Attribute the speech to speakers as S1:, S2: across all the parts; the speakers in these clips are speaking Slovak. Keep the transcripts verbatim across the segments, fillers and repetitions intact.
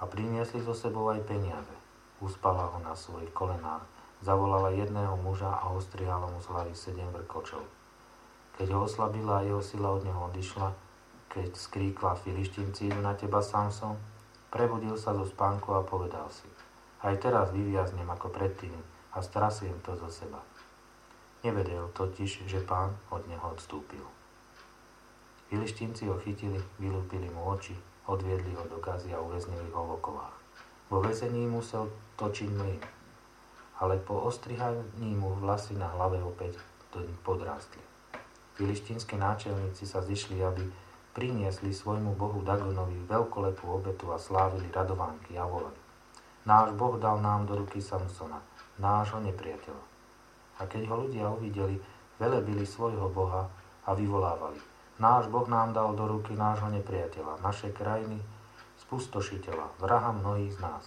S1: a priniesli so sebou aj peniaze. Uspala ho na svojich kolenách, zavolala jedného muža a ostrihala mu z hlavy sedem vrkočov. Keď ho oslabila a jeho sila od neho odišla, keď skríkla: Filištínci idú na teba, Samson, prebudil sa zo spánku a povedal si: aj teraz vyviaznem ako predtým a strasiem to zo seba. Nevedel totiž, že Pán od neho odstúpil. Filištínci ho chytili, vylúpili mu oči, odviedli ho do Gazy a uväznili ho v okovách. Vo väzení musel točiť mlyn, ale po ostrihaní mu vlasy na hlave opäť do nich podrástli. Filištínski náčelníci sa zišli, aby priniesli svojmu bohu Dagonovi veľkolepú obetu a slávili radovánky a volali: náš Boh dal nám do ruky Samsona, nášho nepriateľa. A keď ho ľudia uvideli, velebili svojho Boha a vyvolávali: náš Boh nám dal do ruky nášho nepriateľa, našej krajiny, spustošiteľa, vraha mnohých z nás.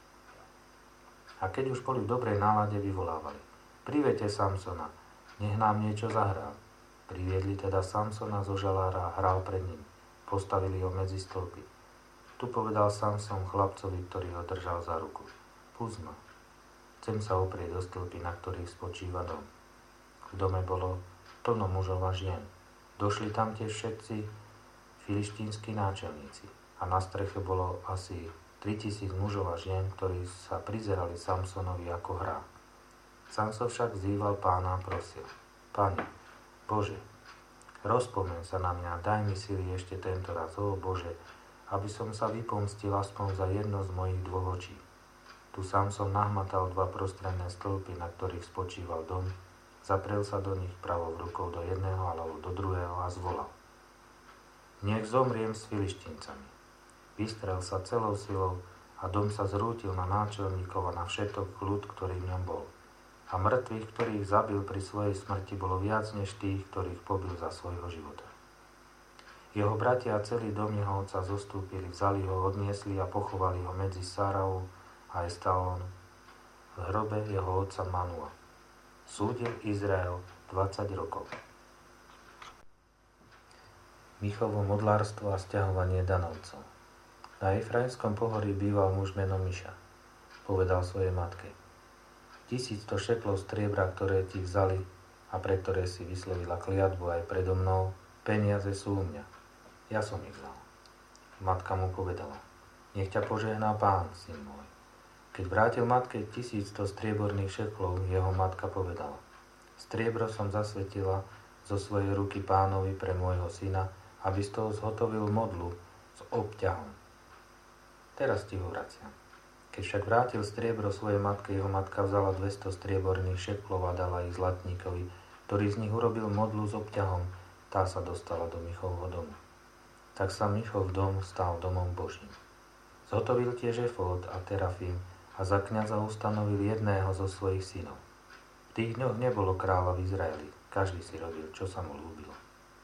S1: A keď už boli v dobrej nálade, vyvolávali: privedte Samsona, nech nám niečo zahrá. Priviedli teda Samsona zo žalára a hral pred ním. Postavili ho medzi stĺpy. Tu povedal Samson chlapcovi, ktorý ho držal za ruku: pusť ma, chcem sa oprieť do stĺpy, na ktorých spočíva dom. V dome bolo plno mužov a žien. Došli tam tiež všetci filištínski náčelníci a na streche bolo asi tritisíc mužov a žien, ktorí sa prizerali Samsonovi ako hrá. Samson však vzýval Pána a prosil: Pane, Bože, rozpomeň sa na mňa, daj mi sily ešte tento raz, ó Bože, aby som sa vypomstil aspoň za jedno z mojich dvoch očí. Tu Samson nahmatal dva prostredné stĺpy, na ktorých spočíval dom, zaprel sa do nich pravou rukou do jedného alebo do druhého a zvolal: nech zomriem s Filištíncami. Vystrel sa celou silou a dom sa zrútil na náčelníkov a na všetok ľud, ktorý v ňom bol. A mŕtvych, ktorých zabil pri svojej smrti, bolo viac než tých, ktorých pobil za svojho života. Jeho bratia a celý dom jeho otca zostúpili, vzali ho, odniesli a pochovali ho medzi Sárau a Estalón v hrobe jeho otca Manua. Súdil Izrael dvadsať rokov. Michovo modlárstvo a sťahovanie Danovcov. Na Efraimskom pohorí býval muž menom Miša. Povedal svojej matke: tisícsto šeklov striebra, ktoré ti vzali a pre ktoré si vyslovila kliatbu aj predo mnou, peniaze sú u mňa. Ja som ich vzal. Matka mu povedala: nech ťa požehná Pán, syn môj. Keď vrátil matke tisícsto strieborných šeklov, jeho matka povedala: striebro som zasvetila zo svojej ruky Pánovi pre môjho syna, aby z toho zhotovil modlu s obťahom. Teraz ti ho vraciam. Keď však vrátil striebro svojej matke, jeho matka vzala dvesto strieborných šeklov a dala ich zlatníkovi, ktorý z nich urobil modlu s obťahom. Tá sa dostala do Michovho domu. Tak sa Michov dom stal domom Božím. Zhotovil tiež efód a terafím a za kňaza ustanovil jedného zo svojich synov. V tých dňoch nebolo kráľa v Izraeli, každý si robil, čo sa mu ľúbilo.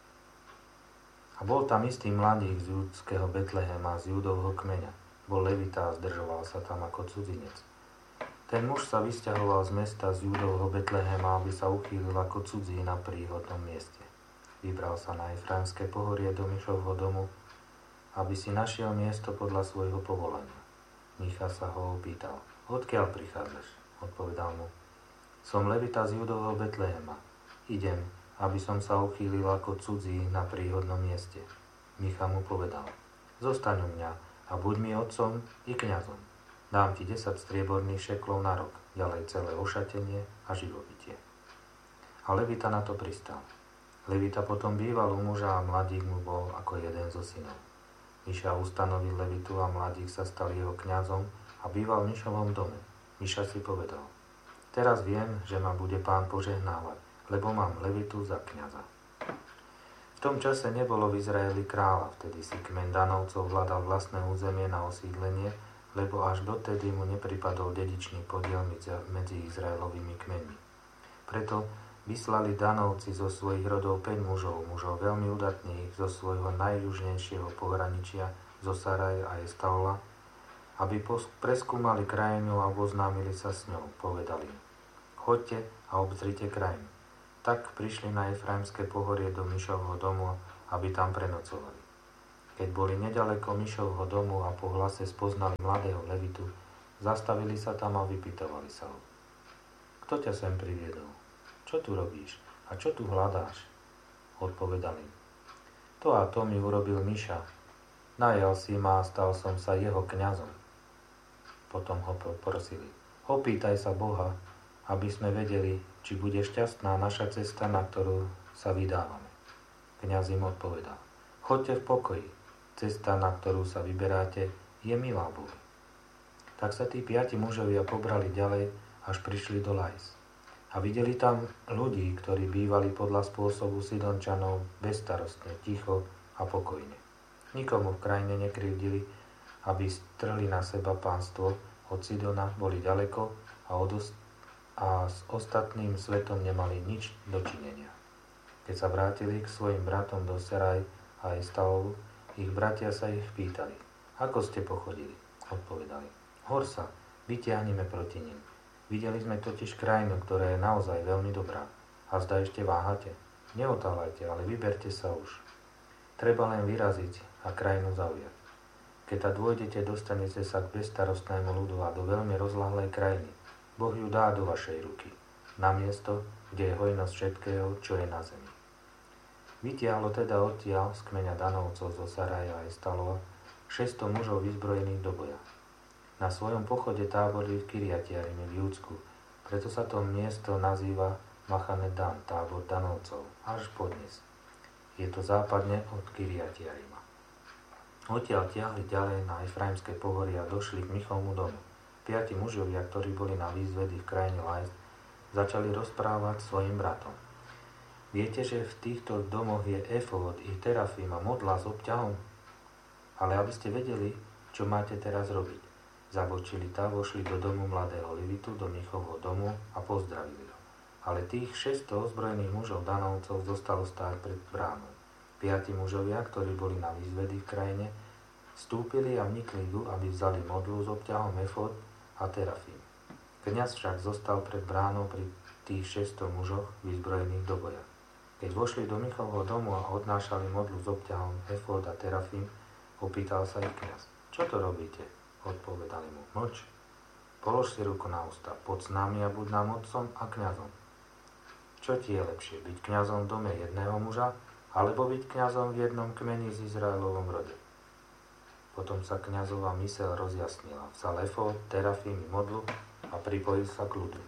S1: A bol tam istý mladík z judského Betlehema, z Judovho kmeňa. Bol levita a zdržoval sa tam ako cudzinec. Ten muž sa vysťahoval z mesta z Judovho Betlehema, aby sa uchýlil ako cudzí na príhodnom mieste. Vybral sa na Efraimské pohorie do Michovho domu, aby si našiel miesto podľa svojho povolania. Micha sa ho opýtal: odkiaľ prichádzaš? Odpovedal mu: som levita z Judovho Betlehema. Idem, aby som sa uchýlil ako cudzí na príhodnom mieste. Micha mu povedal: zostaň u mňa a buď mi otcom i kňazom. Dám ti desať strieborných šeklov na rok, ďalej celé ošatenie a živobytie. A levita na to pristal. Levita potom býval u muža a mladík mu bol ako jeden zo synov. Miša ustanovil levitu a mladík sa stal jeho kňazom a býval v Mišovom dome. Miša si povedal: teraz viem, že ma bude Pán požehnávať, lebo mám levitu za kňaza. V tom čase nebolo v Izraeli kráľa, vtedy si kmeň Danovcov vládal vlastné územie na osídlenie, lebo až dotedy mu nepripadol dedičný podiel medzi Izraelovými kmeňmi. Preto vyslali Danovci zo svojich rodov päť mužov, mužov veľmi udatných zo svojho najjužnejšieho pohraničia, zo Saraj a Estaola, aby preskúmali krajinu a oboznámili sa s ňou. Povedali: choďte a obzrite krajinu. Tak prišli na Efraimské pohorie do Mišovho domu, aby tam prenocovali. Keď boli nedaleko Mišovho domu a po hlase spoznali mladého Levitu, zastavili sa tam a vypytovali sa ho. Kto ťa sem priviedol? Čo tu robíš? A čo tu hľadáš? Odpovedali. To a to mi urobil Miša. Najal si ma a stal som sa jeho kňazom. Potom ho prosili. Opýtaj sa Boha, aby sme vedeli, či bude šťastná naša cesta, na ktorú sa vydávame. Kňaz im odpovedal. Choďte v pokoji. Cesta, na ktorú sa vyberáte, je milá Bohu. Tak sa tí piati mužovia pobrali ďalej, až prišli do Lajs. A videli tam ľudí, ktorí bývali podľa spôsobu Sidončanov bezstarostne, ticho a pokojne. Nikomu v krajine nekrivdili, aby strhli na seba pánstvo, od Sidona boli ďaleko a, od ost- a s ostatným svetom nemali nič dočinenia. Keď sa vrátili k svojim bratom do Seraj a Estalovu, ich bratia sa ich pýtali. Ako ste pochodili? Odpovedali. Horsa, vytiahnime proti nim. Videli sme totiž krajinu, ktorá je naozaj veľmi dobrá. A zda ešte váhate? Neotáľajte, ale vyberte sa už. Treba len vyraziť a krajinu zaujať. Keď ta dôjdete, dostanete sa k bezstarostnému ľudu a do veľmi rozlahlej krajiny. Boh ju dá do vašej ruky, na miesto, kde je hojnosť všetkého, čo je na zemi. Vytiahlo teda odtiaľ z kmeňa Danovcov zo Saraja a Estalova šesťsto mužov vyzbrojených do boja. Na svojom pochode táborili v Kiriatiarime v Júdsku, preto sa to miesto nazýva Machane Dan, tábor Danovcov, až podnes. Je to západne od Kiriatiarima. Odtiaľ tiahli ďalej na Efraimské pohorie a došli k Michovmu domu. Piati mužovia, ktorí boli na výzvedy v krajine Lajs, začali rozprávať svojim bratom. Viete, že v týchto domoch je efód i terafím a modla s obťahom? Ale aby ste vedeli, čo máte teraz robiť. Zabočili tá, vošli do domu mladého Levitu, do Michovho domu a pozdravili ho. Ale tých šesťsto ozbrojených mužov Danovcov zostalo stáť pred bránou. Piati mužovia, ktorí boli na výzvedy v krajine, vstúpili a vnikli du, aby vzali modlu s obťahom efód a terafím. Kňaz však zostal pred bránou pri tých šesťsto mužoch vyzbrojených do boja. Keď vošli do Michovho domu a odnášali modlu s obťahom efód a terafím, opýtal sa ich kňaz. Čo to robíte? Odpovedali mu. Mlč. Polož si ruku na ústa. Poď s nami a buď nám otcom a kňazom. Čo ti je lepšie? Byť kňazom v dome jedného muža, alebo byť kňazom v jednom kmeni z Izraelovom rode? Potom sa kňazova myseľ rozjasnila. Vzal efód, terafím i modlu a pripojil sa k ľudu.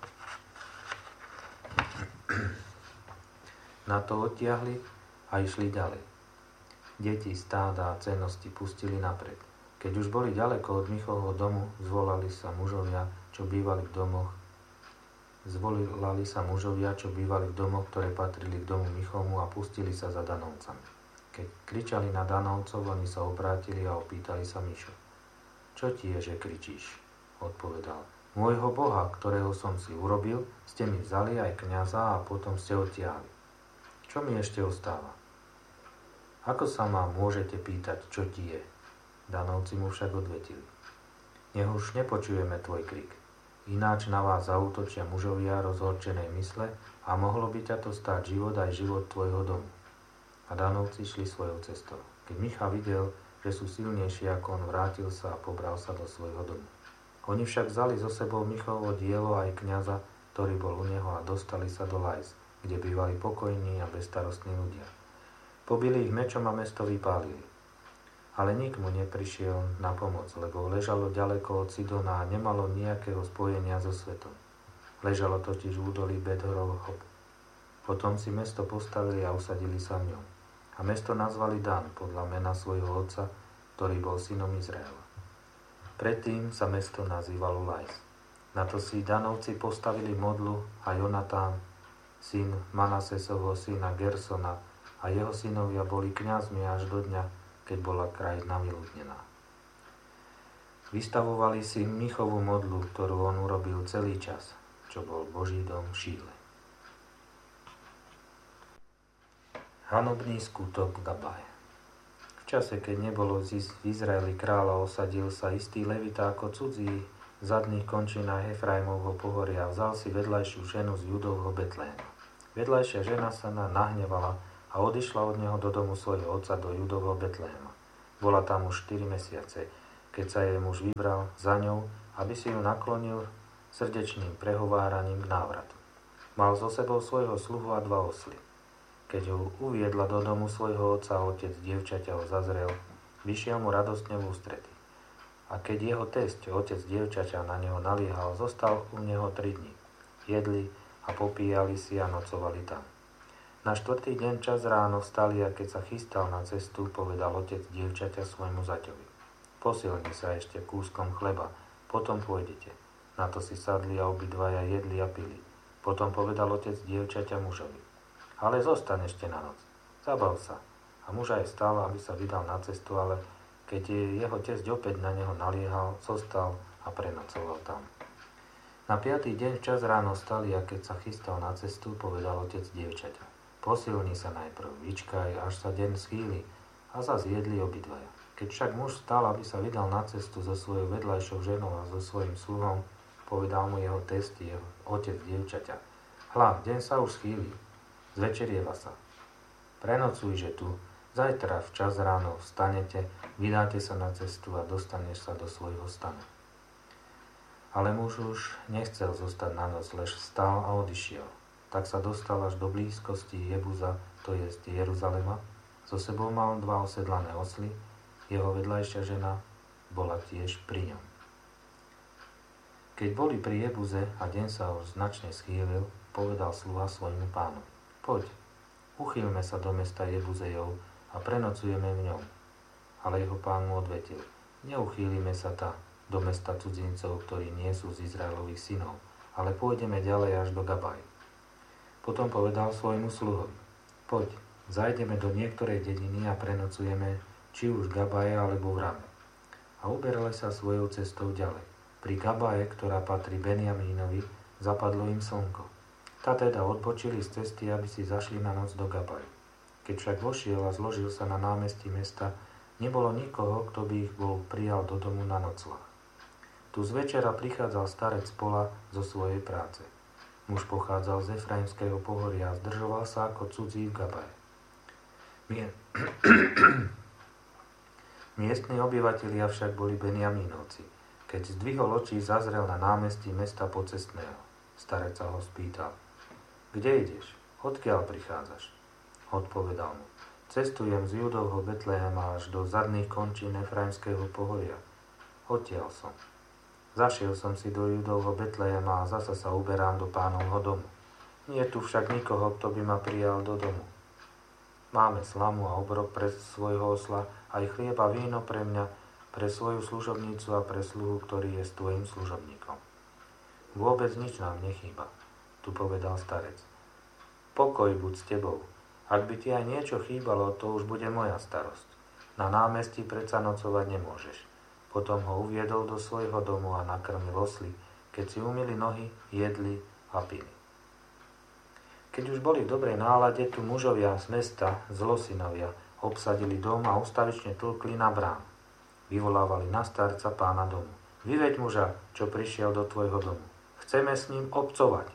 S1: Na to odtiahli a išli ďalej. Deti, stáda a cennosti pustili napred. Keď už boli ďaleko od Michovho domu, zvolali sa mužovia, čo bývali v domoch. Zvolali sa mužovia, čo bývali v domoch, ktoré patrili k domu Michovmu a pustili sa za Danovcami. Keď kričali na Danovcov, oni sa obrátili a opýtali sa Mišo. Čo ti je, že kričíš? Odpovedal. Môjho Boha, ktorého som si urobil, ste mi vzali aj kňaza a potom ste odtiahli. Čo mi ešte ostáva? Ako sa ma môžete pýtať, čo ti je? Danovci mu však odvetili. Nech už nepočujeme tvoj krik. Ináč na vás zaútočia mužovia rozhorčenej mysle a mohlo by ťa to stáť život aj život tvojho domu. A Danovci šli svojou cestou. Keď Micha videl, že sú silnejší ako on, vrátil sa a pobral sa do svojho domu. Oni však vzali so sebou Michovho dielo aj kňaza, ktorý bol u neho, a dostali sa do Lajs, kde bývali pokojní a bezstarostní ľudia. Pobili ich mečom a mesto vypálili. Ale nik mu neprišiel na pomoc, lebo ležalo ďaleko od Sidona a nemalo nejakého spojenia so svetom. Ležalo totiž v údolí Bedhorov Hob. Potom si mesto postavili a usadili sa v ňom. A mesto nazvali Dan podľa mena svojho otca, ktorý bol synom Izraela. Predtým sa mesto nazývalo Lajs. Na to si Danovci postavili modlu a Jonatán, syn Manasesovho syna Gersona, a jeho synovia boli kňazmi až do dňa, keď bola krajina vyľudnená. Vystavovali si Michovú modlu, ktorú on urobil celý čas, čo bol Boží dom v Šíle. Hanobný skutok Gabaj. V čase, keď nebolo v Izraeli kráľa, osadil sa istý Levita ako cudzí v zadných končinách Efraimovho pohoria a vzal si vedľajšiu ženu z Judovho Betléma. Vedľajšia žena sa nahnevala a odišla od neho do domu svojho otca do Judovho Betléma. Bola tam už štyri mesiace, keď sa jej muž vybral za ňou, aby si ju naklonil srdečným prehováraním k návratu. Mal so sebou svojho sluhu a dva osly. Keď ho uviedla do domu svojho otca, otec dievčaťa ho zazrel, vyšiel mu radostne v ústrety. A keď jeho tesť, otec dievčaťa, na neho naliehal, zostal u neho tri dni. Jedli a popíjali si a nocovali tam. Na štvrtý deň čas ráno vstali a keď sa chystal na cestu, povedal otec dievčaťa svojmu zaťovi. Posilni sa ešte kúskom chleba, potom pôjdete. Na to si sadli a obidvaja jedli a pili. Potom povedal otec dievčaťa mužovi. Ale zostaň ešte na noc. Zabav sa. A muž aj stal, aby sa vydal na cestu, ale keď jeho tesť opäť na neho naliehal, zostal a prenocoval tam. Na piatý deň včas ráno vstali a keď sa chystal na cestu, povedal otec dievčaťa. Posilni sa najprv, vyčkaj, až sa deň schýli a zas jedli obidvaja. Keď však muž vstal, aby sa vydal na cestu so svojou vedľajšou ženou a so svojím sluhom, povedal mu jeho test, jeho otec dievčaťa. Hľa, deň sa už schýli, zvečerieva sa. Prenocujže tu, zajtra včas ráno vstanete, vydáte sa na cestu a dostaneš sa do svojho stanu. Ale muž už nechcel zostať na noc, lež vstal a odišiel. Tak sa dostal až do blízkosti Jebuza, to jest Jeruzalema. So sebou mal dva osedlané osly, jeho vedľajšia žena bola tiež pri ňom. Keď boli pri Jebuze a deň sa už značne schýlil, povedal sluha svojmu pánu. Poď, uchýlme sa do mesta Jebuzejov a prenocujeme v ňom. Ale jeho pán mu odvetil. Neuchýlime sa tá do mesta cudzincov, ktorí nie sú z Izraelových synov, ale pôjdeme ďalej až do Gabaj. Potom povedal svojmu sluhovi, poď, zajdeme do niektorej dediny a prenocujeme, či už v Gabaje alebo v Rame. A uberali sa svojou cestou ďalej. Pri Gabaje, ktorá patrí Benjamínovi, zapadlo im slnko. Tá teda odpočili z cesty, aby si zašli na noc do Gabaje. Keď však vošiel a zložil sa na námestí mesta, nebolo nikoho, kto by ich bol prijal do domu na nocľah. Tu z večera prichádzal starec pola zo svojej práce. Muž pochádzal z Efraimského pohoria a zdržoval sa ako cudzí v Gabaje. Mie... Miestni obyvatelia však boli Benjamínovci. Keď zdvihol oči, zazrel na námestí mesta pocestného. Starec sa ho spýtal. Kde ideš? Odkiaľ prichádzaš? Odpovedal mu. Cestujem z Judovho Betlehema až do zadných končín Efraimského pohoria. Odtiaľ som. Zašiel som si do Judovho Betlehema a zasa sa uberám do pánovho domu. Nie je tu však nikoho, kto by ma prijal do domu. Máme slamu a obrok pre svojho osla, aj chlieb a víno pre mňa, pre svoju služobnicu a pre sluhu, ktorý je s tvojim služobníkom. Vôbec nič nám nechýba, tu povedal starec. Pokoj buď s tebou. Ak by ti aj niečo chýbalo, to už bude moja starosť. Na námestí predsa nocovať nemôžeš. Potom ho uviedol do svojho domu a nakrmil osly, keď si umyli nohy, jedli a pili. Keď už boli v dobrej nálade, tu mužovia z mesta, zlosynovia, obsadili dom a ustavične tlkli na brán. Vyvolávali na starca pána domu. Vyveď muža, čo prišiel do tvojho domu. Chceme s ním obcovať.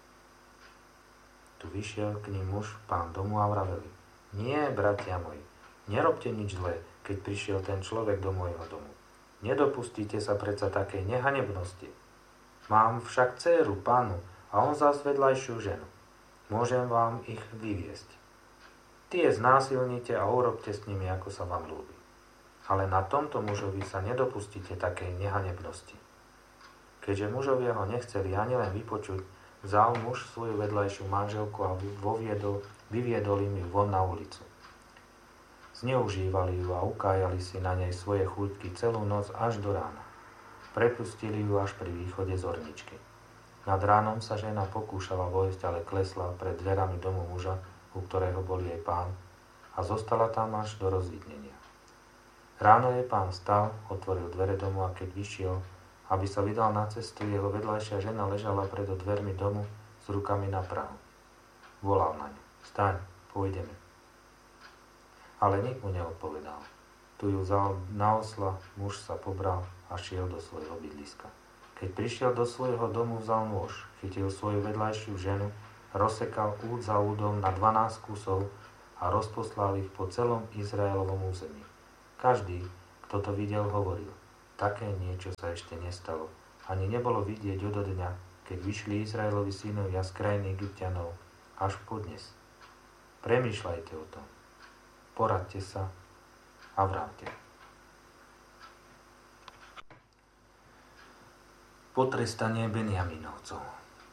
S1: Tu vyšiel k ním muž, pán domu a vraveli. Nie, bratia moji, nerobte nič zlé, keď prišiel ten človek do môjho domu. Nedopustíte sa predsa takej nehanebnosti. Mám však dcéru, pánu, a on zás vedľajšiu ženu. Môžem vám ich vyviesť. Tie znásilnite a urobte s nimi, ako sa vám ľúbi. Ale na tomto mužovi sa nedopustíte takej nehanebnosti. Keďže mužovia ho nechceli ani len vypočuť, vzal muž svoju vedľajšiu manželku a voviedol, vyviedol im ju von na ulicu. Zneužívali ju a ukájali si na nej svoje chúťky celú noc až do rána. Prepustili ju až pri východe zorničky. Nad ránom sa žena pokúšala vojsť, ale klesla pred dverami domu muža, u ktorého bol jej pán, a zostala tam až do rozvidnenia. Ráno jej pán stal, otvoril dvere domu a keď vyšiel, aby sa vydal na cestu, jeho vedľajšia žena ležala pred dvermi domu s rukami na prahu. Volal na ňu. Staň, pôjdeme. Ale nik mu neodpovedal. Tu ju vzal na osla, muž sa pobral a šiel do svojho bydliska. Keď prišiel do svojho domu, vzal nôž, chytil svoju vedľajšiu ženu, rozsekal úd za údom na dvanásť kusov a rozposlal ich po celom Izraelovom území. Každý, kto to videl, hovoril, také niečo sa ešte nestalo. Ani nebolo vidieť od dňa, keď vyšli Izraelovi synovia z krajiny Egypťanov, až po dnes. Premýšľajte o tom, poradte sa a vráťte. Potrestanie Benjamínovcov.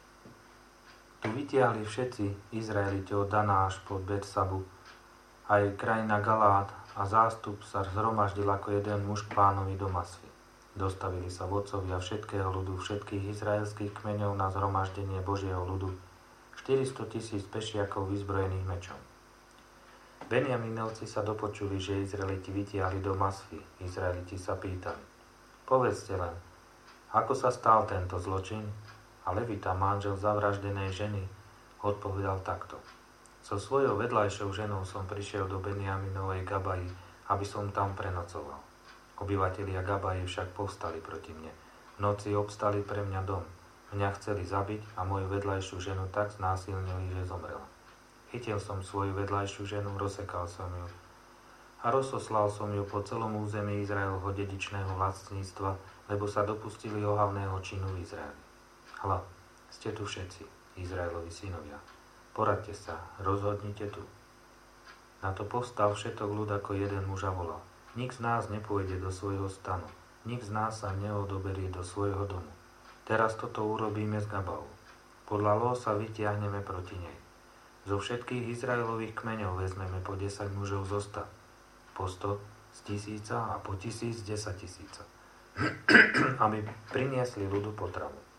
S1: Tu vytiahli všetci Izraeliti od Dana až po Betsabu, aj krajina Galád, a zástup sa zhromaždil ako jeden muž k Pánovi do Masvy. Dostavili sa vodcovia všetkého ľudu, všetkých izraelských kmeňov na zhromaždenie Božieho ľudu, štyristo tisíc pešiakov vyzbrojených mečom. Benjamínovci sa dopočuli, že Izraeliti vytiahli do Masvy. Izraeliti sa pýtali, povedzte len, ako sa stal tento zločin? A Levita, manžel zavraždenej ženy, odpovedal takto. So svojou vedľajšou ženou som prišiel do Benjaminovej Gabaji, aby som tam prenocoval. Obyvatelia Gabaji však povstali proti mne. V noci obstali pre mňa dom. Mňa chceli zabiť a moju vedľajšiu ženu tak znásilnili, že zomrela. Chytil som svoju vedľajšiu ženu, rozsekal som ju a rozoslal som ju po celom území Izraelho dedičného vlastníctva, lebo sa dopustili ohavného činu v Izraeli. Hľa, ste tu všetci, Izraelovi synovia. Poradte sa, rozhodnite tu. Na to povstal všetok ľud ako jeden muž a volal. Nik z nás nepôjde do svojho stanu, nik z nás sa neodoberie do svojho domu. Teraz toto urobíme s Gabou. Podľa ló sa vytiahneme proti nej. Zo všetkých Izraelových kmeňov vezmeme po desať mužov zo sta, po sto z tisíca a po tisíc z desať tisíca, aby priniesli ľudu potravu.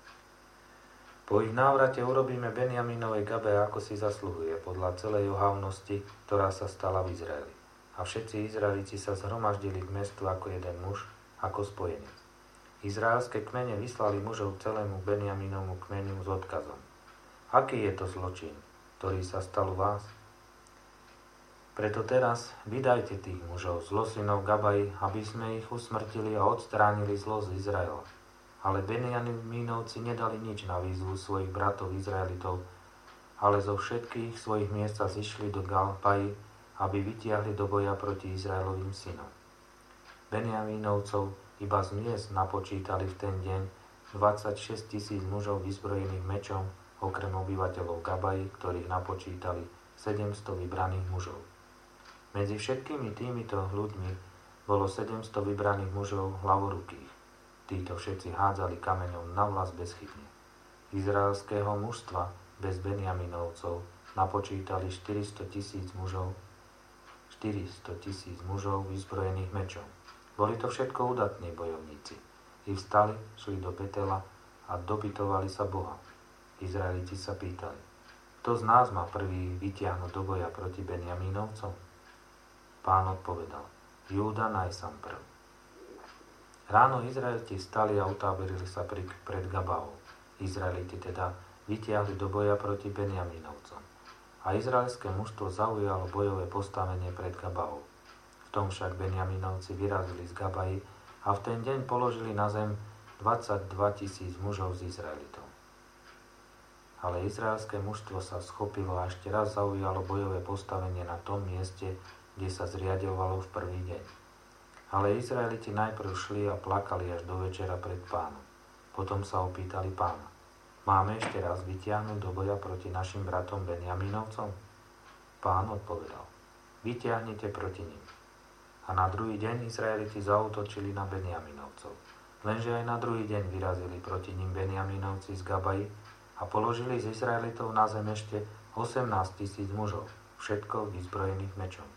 S1: Po ich návrate urobíme Benjaminovej Gabe, ako si zasluhuje, podľa celej ohavnosti, ktorá sa stala v Izraeli. A všetci Izraelici sa zhromaždili k mestu ako jeden muž, ako spojenec. Izraelské kmene vyslali mužov celému Benjaminovmu kmeniu s odkazom. Aký je to zločin, ktorý sa stal u vás? Preto teraz vydajte tých mužov z losynov Gabaji, aby sme ich usmrtili a odstránili zlo z Izraela. Ale Benjamínovci nedali nič na výzvu svojich bratov Izraelitov, ale zo všetkých svojich miest sa zišli do Gabaji, aby vytiahli do boja proti Izraelovým synom. Benjamínovcov iba z miest napočítali v ten deň dvadsaťšesť tisíc mužov vyzbrojených mečom, okrem obyvateľov Gabaji, ktorých napočítali sedemsto vybraných mužov. Medzi všetkými týmito ľuďmi bolo sedemsto vybraných mužov hlavorukých. Títo všetci hádzali kameňom navlas bezchybne. Izraelského mužstva bez Benjaminovcov napočítali štyristo tisíc mužov, štyristo tisíc mužov vyzbrojených mečom. Boli to všetko udatní bojovníci. I vstali, šli do Betela a dopytovali sa Boha. Izraeliti sa pýtali, kto z nás má prvý vytiahnuť do boja proti Benjaminovcom? Pán odpovedal, Júda najsam prv. Ráno Izraeliti vstali a utáborili sa pri, pred Gabaou. Izraeliti teda vytiahli do boja proti Benjamínovcom. A izraelské mužstvo zaujalo bojové postavenie pred Gabaou. V tom však Benjamínovci vyrazili z Gabaji a v ten deň položili na zem dvadsaťdva tisíc mužov z Izraelitov. Ale izraelské mužstvo sa schopilo a ešte raz zaujalo bojové postavenie na tom mieste, kde sa zriadovalo v prvý deň. Ale Izraeliti najprv šli a plakali až do večera pred Pánom. Potom sa opýtali Pána, máme ešte raz vytiahnuť do boja proti našim bratom Benjamínovcom? Pán odpovedal, vytiahnite proti nim. A na druhý deň Izraeliti zaútočili na Benjamínovcov. Lenže aj na druhý deň vyrazili proti nim Benjamínovci z Gabaji a položili z Izraelitov na zem ešte osemnásť tisíc mužov, všetko vyzbrojených mečom.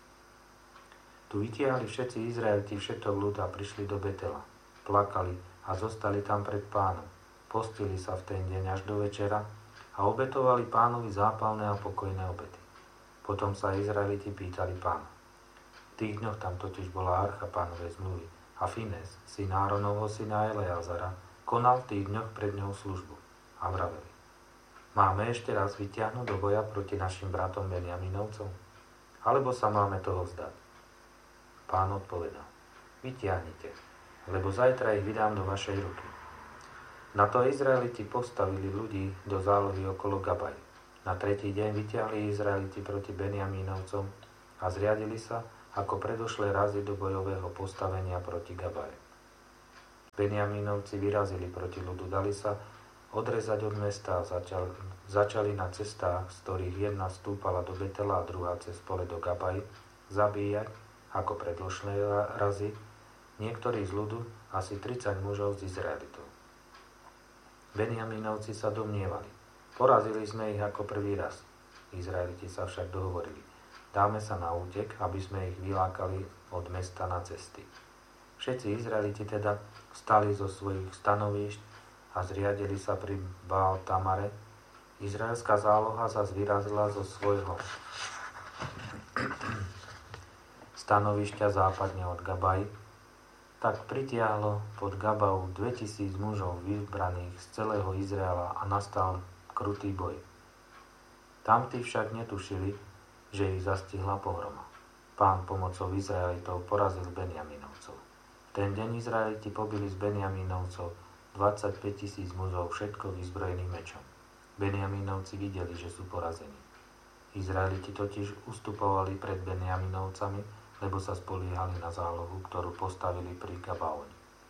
S1: Tu vytiahli všetci Izraeliti všetok ľud a prišli do Betela. Plakali a zostali tam pred Pánom. Postili sa v ten deň až do večera a obetovali Pánovi zápalné a pokojné obety. Potom sa Izraeliti pýtali Pána. V tých dňoch tam totiž bola archa Pánovej zmluvy a Fines, syn Áronovho syna Eleazara, konal v tých dňoch pred ňou službu. A vraveli, máme ešte raz vytiahnuť do boja proti našim bratom Benjamínovcom? Alebo sa máme toho vzdať? Pán odpovedal, vytiahnite, lebo zajtra ich vydám do vašej ruky. Na to Izraeliti postavili ľudí do zálohy okolo Gabaji. Na tretí deň vytiahli Izraeliti proti Benjamínovcom a zriadili sa ako predošlé razy do bojového postavenia proti Gabaj. Benjamínovci vyrazili proti ľudu, dali sa odrezať od mesta a začali, začali na cestách, z ktorých jedna stúpala do Betela a druhá cez pole do Gabaj, zabíjať, ako predošlé razy, niektorí z ľudu, asi tridsať mužov z Izraelitov. Benjamínovci sa domnievali, porazili sme ich ako prvý raz. Izraeliti sa však dohovorili, dáme sa na útek, aby sme ich vylákali od mesta na cesty. Všetci Izraeliti teda vstali zo svojich stanovíšť a zriadili sa pri Baal Tamare. Izraelská záloha sa vyrazila zo svojho stanovišťa západne od Gabaj, tak pritiahlo pod Gabau dvetisíc mužov vybraných z celého Izraela a nastal krutý boj. Tamtí však netušili, že ich zastihla pohroma. Pán pomocou Izraelitov porazil Benjamínovcov. V ten deň Izraeliti pobili z Benjamínovcov dvadsaťpäť tisíc mužov, všetko vyzbrojených mečom. Benjamínovci videli, že sú porazení. Izraeliti totiž ustupovali pred Benjamínovcami, lebo sa spoliehali na zálohu, ktorú postavili pri Gabaoni.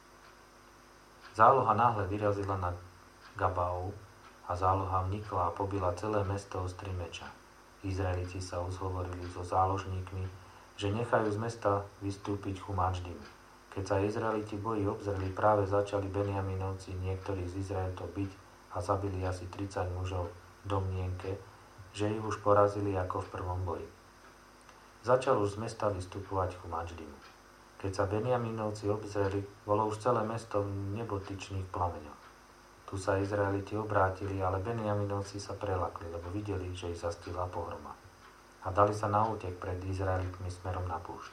S1: Záloha náhle vyrazila na Gabau a záloha vnikla a pobila celé mesto ostri meča. Izraeliti sa uzhovorili so záložníkmi, že nechajú z mesta vystúpiť Chumáčdim. Keď sa Izraeliti boji obzreli, práve začali Benjamínovci niektorí z Izraelitov byť a zabili asi tridsať mužov v domnienke, že ich už porazili ako v prvom boji. Začal už z mesta vystupovať Chumáčdimu. Keď sa Benjamínovci obzreli, bolo už celé mesto v nebotyčných plameňoch. Tu sa Izraeliti obrátili, ale Benjamínovci sa prelakli, lebo videli, že ich zastihla pohroma. A dali sa na útek pred Izraelitmi smerom na púšť.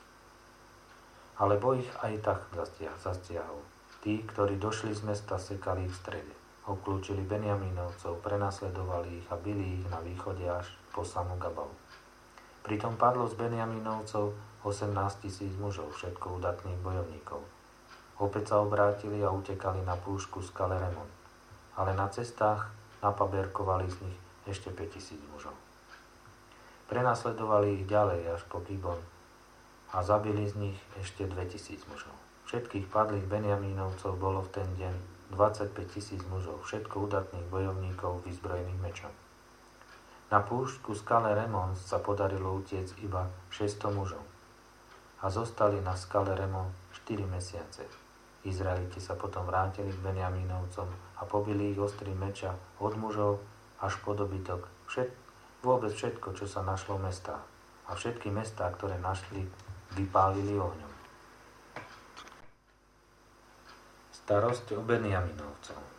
S1: Ale boj ich aj tak zastiahol. Tí, ktorí došli z mesta, sekali ich v strede. Obklúčili Benjamínovcov, prenasledovali ich a bili ich na východe až po samú Gabavu. Pritom padlo z Benjamínovcov osemnásť tisíc mužov, všetko udatných bojovníkov. Opäť sa obrátili a utekali na púšku skale Remon, ale na cestách napaberkovali z nich ešte päť tisíc mužov. Prenasledovali ich ďalej až po Gibon a zabili z nich ešte dvetisíc mužov. Všetkých padlých Benjamínovcov bolo v ten deň dvadsaťpäť tisíc mužov, všetko udatných bojovníkov vyzbrojených mečom. Na púštku skale Remon sa podarilo utiecť iba šesťsto mužov a zostali na skale Remon štyri mesiace. Izraeliti sa potom vrátili k Benjamínovcom a pobili ich ostrým meča od mužov až po dobytok, všet, vôbec všetko, čo sa našlo v mestách. A všetky mestá, ktoré našli, vypálili ohňom. Starosť o Benjamínovcov.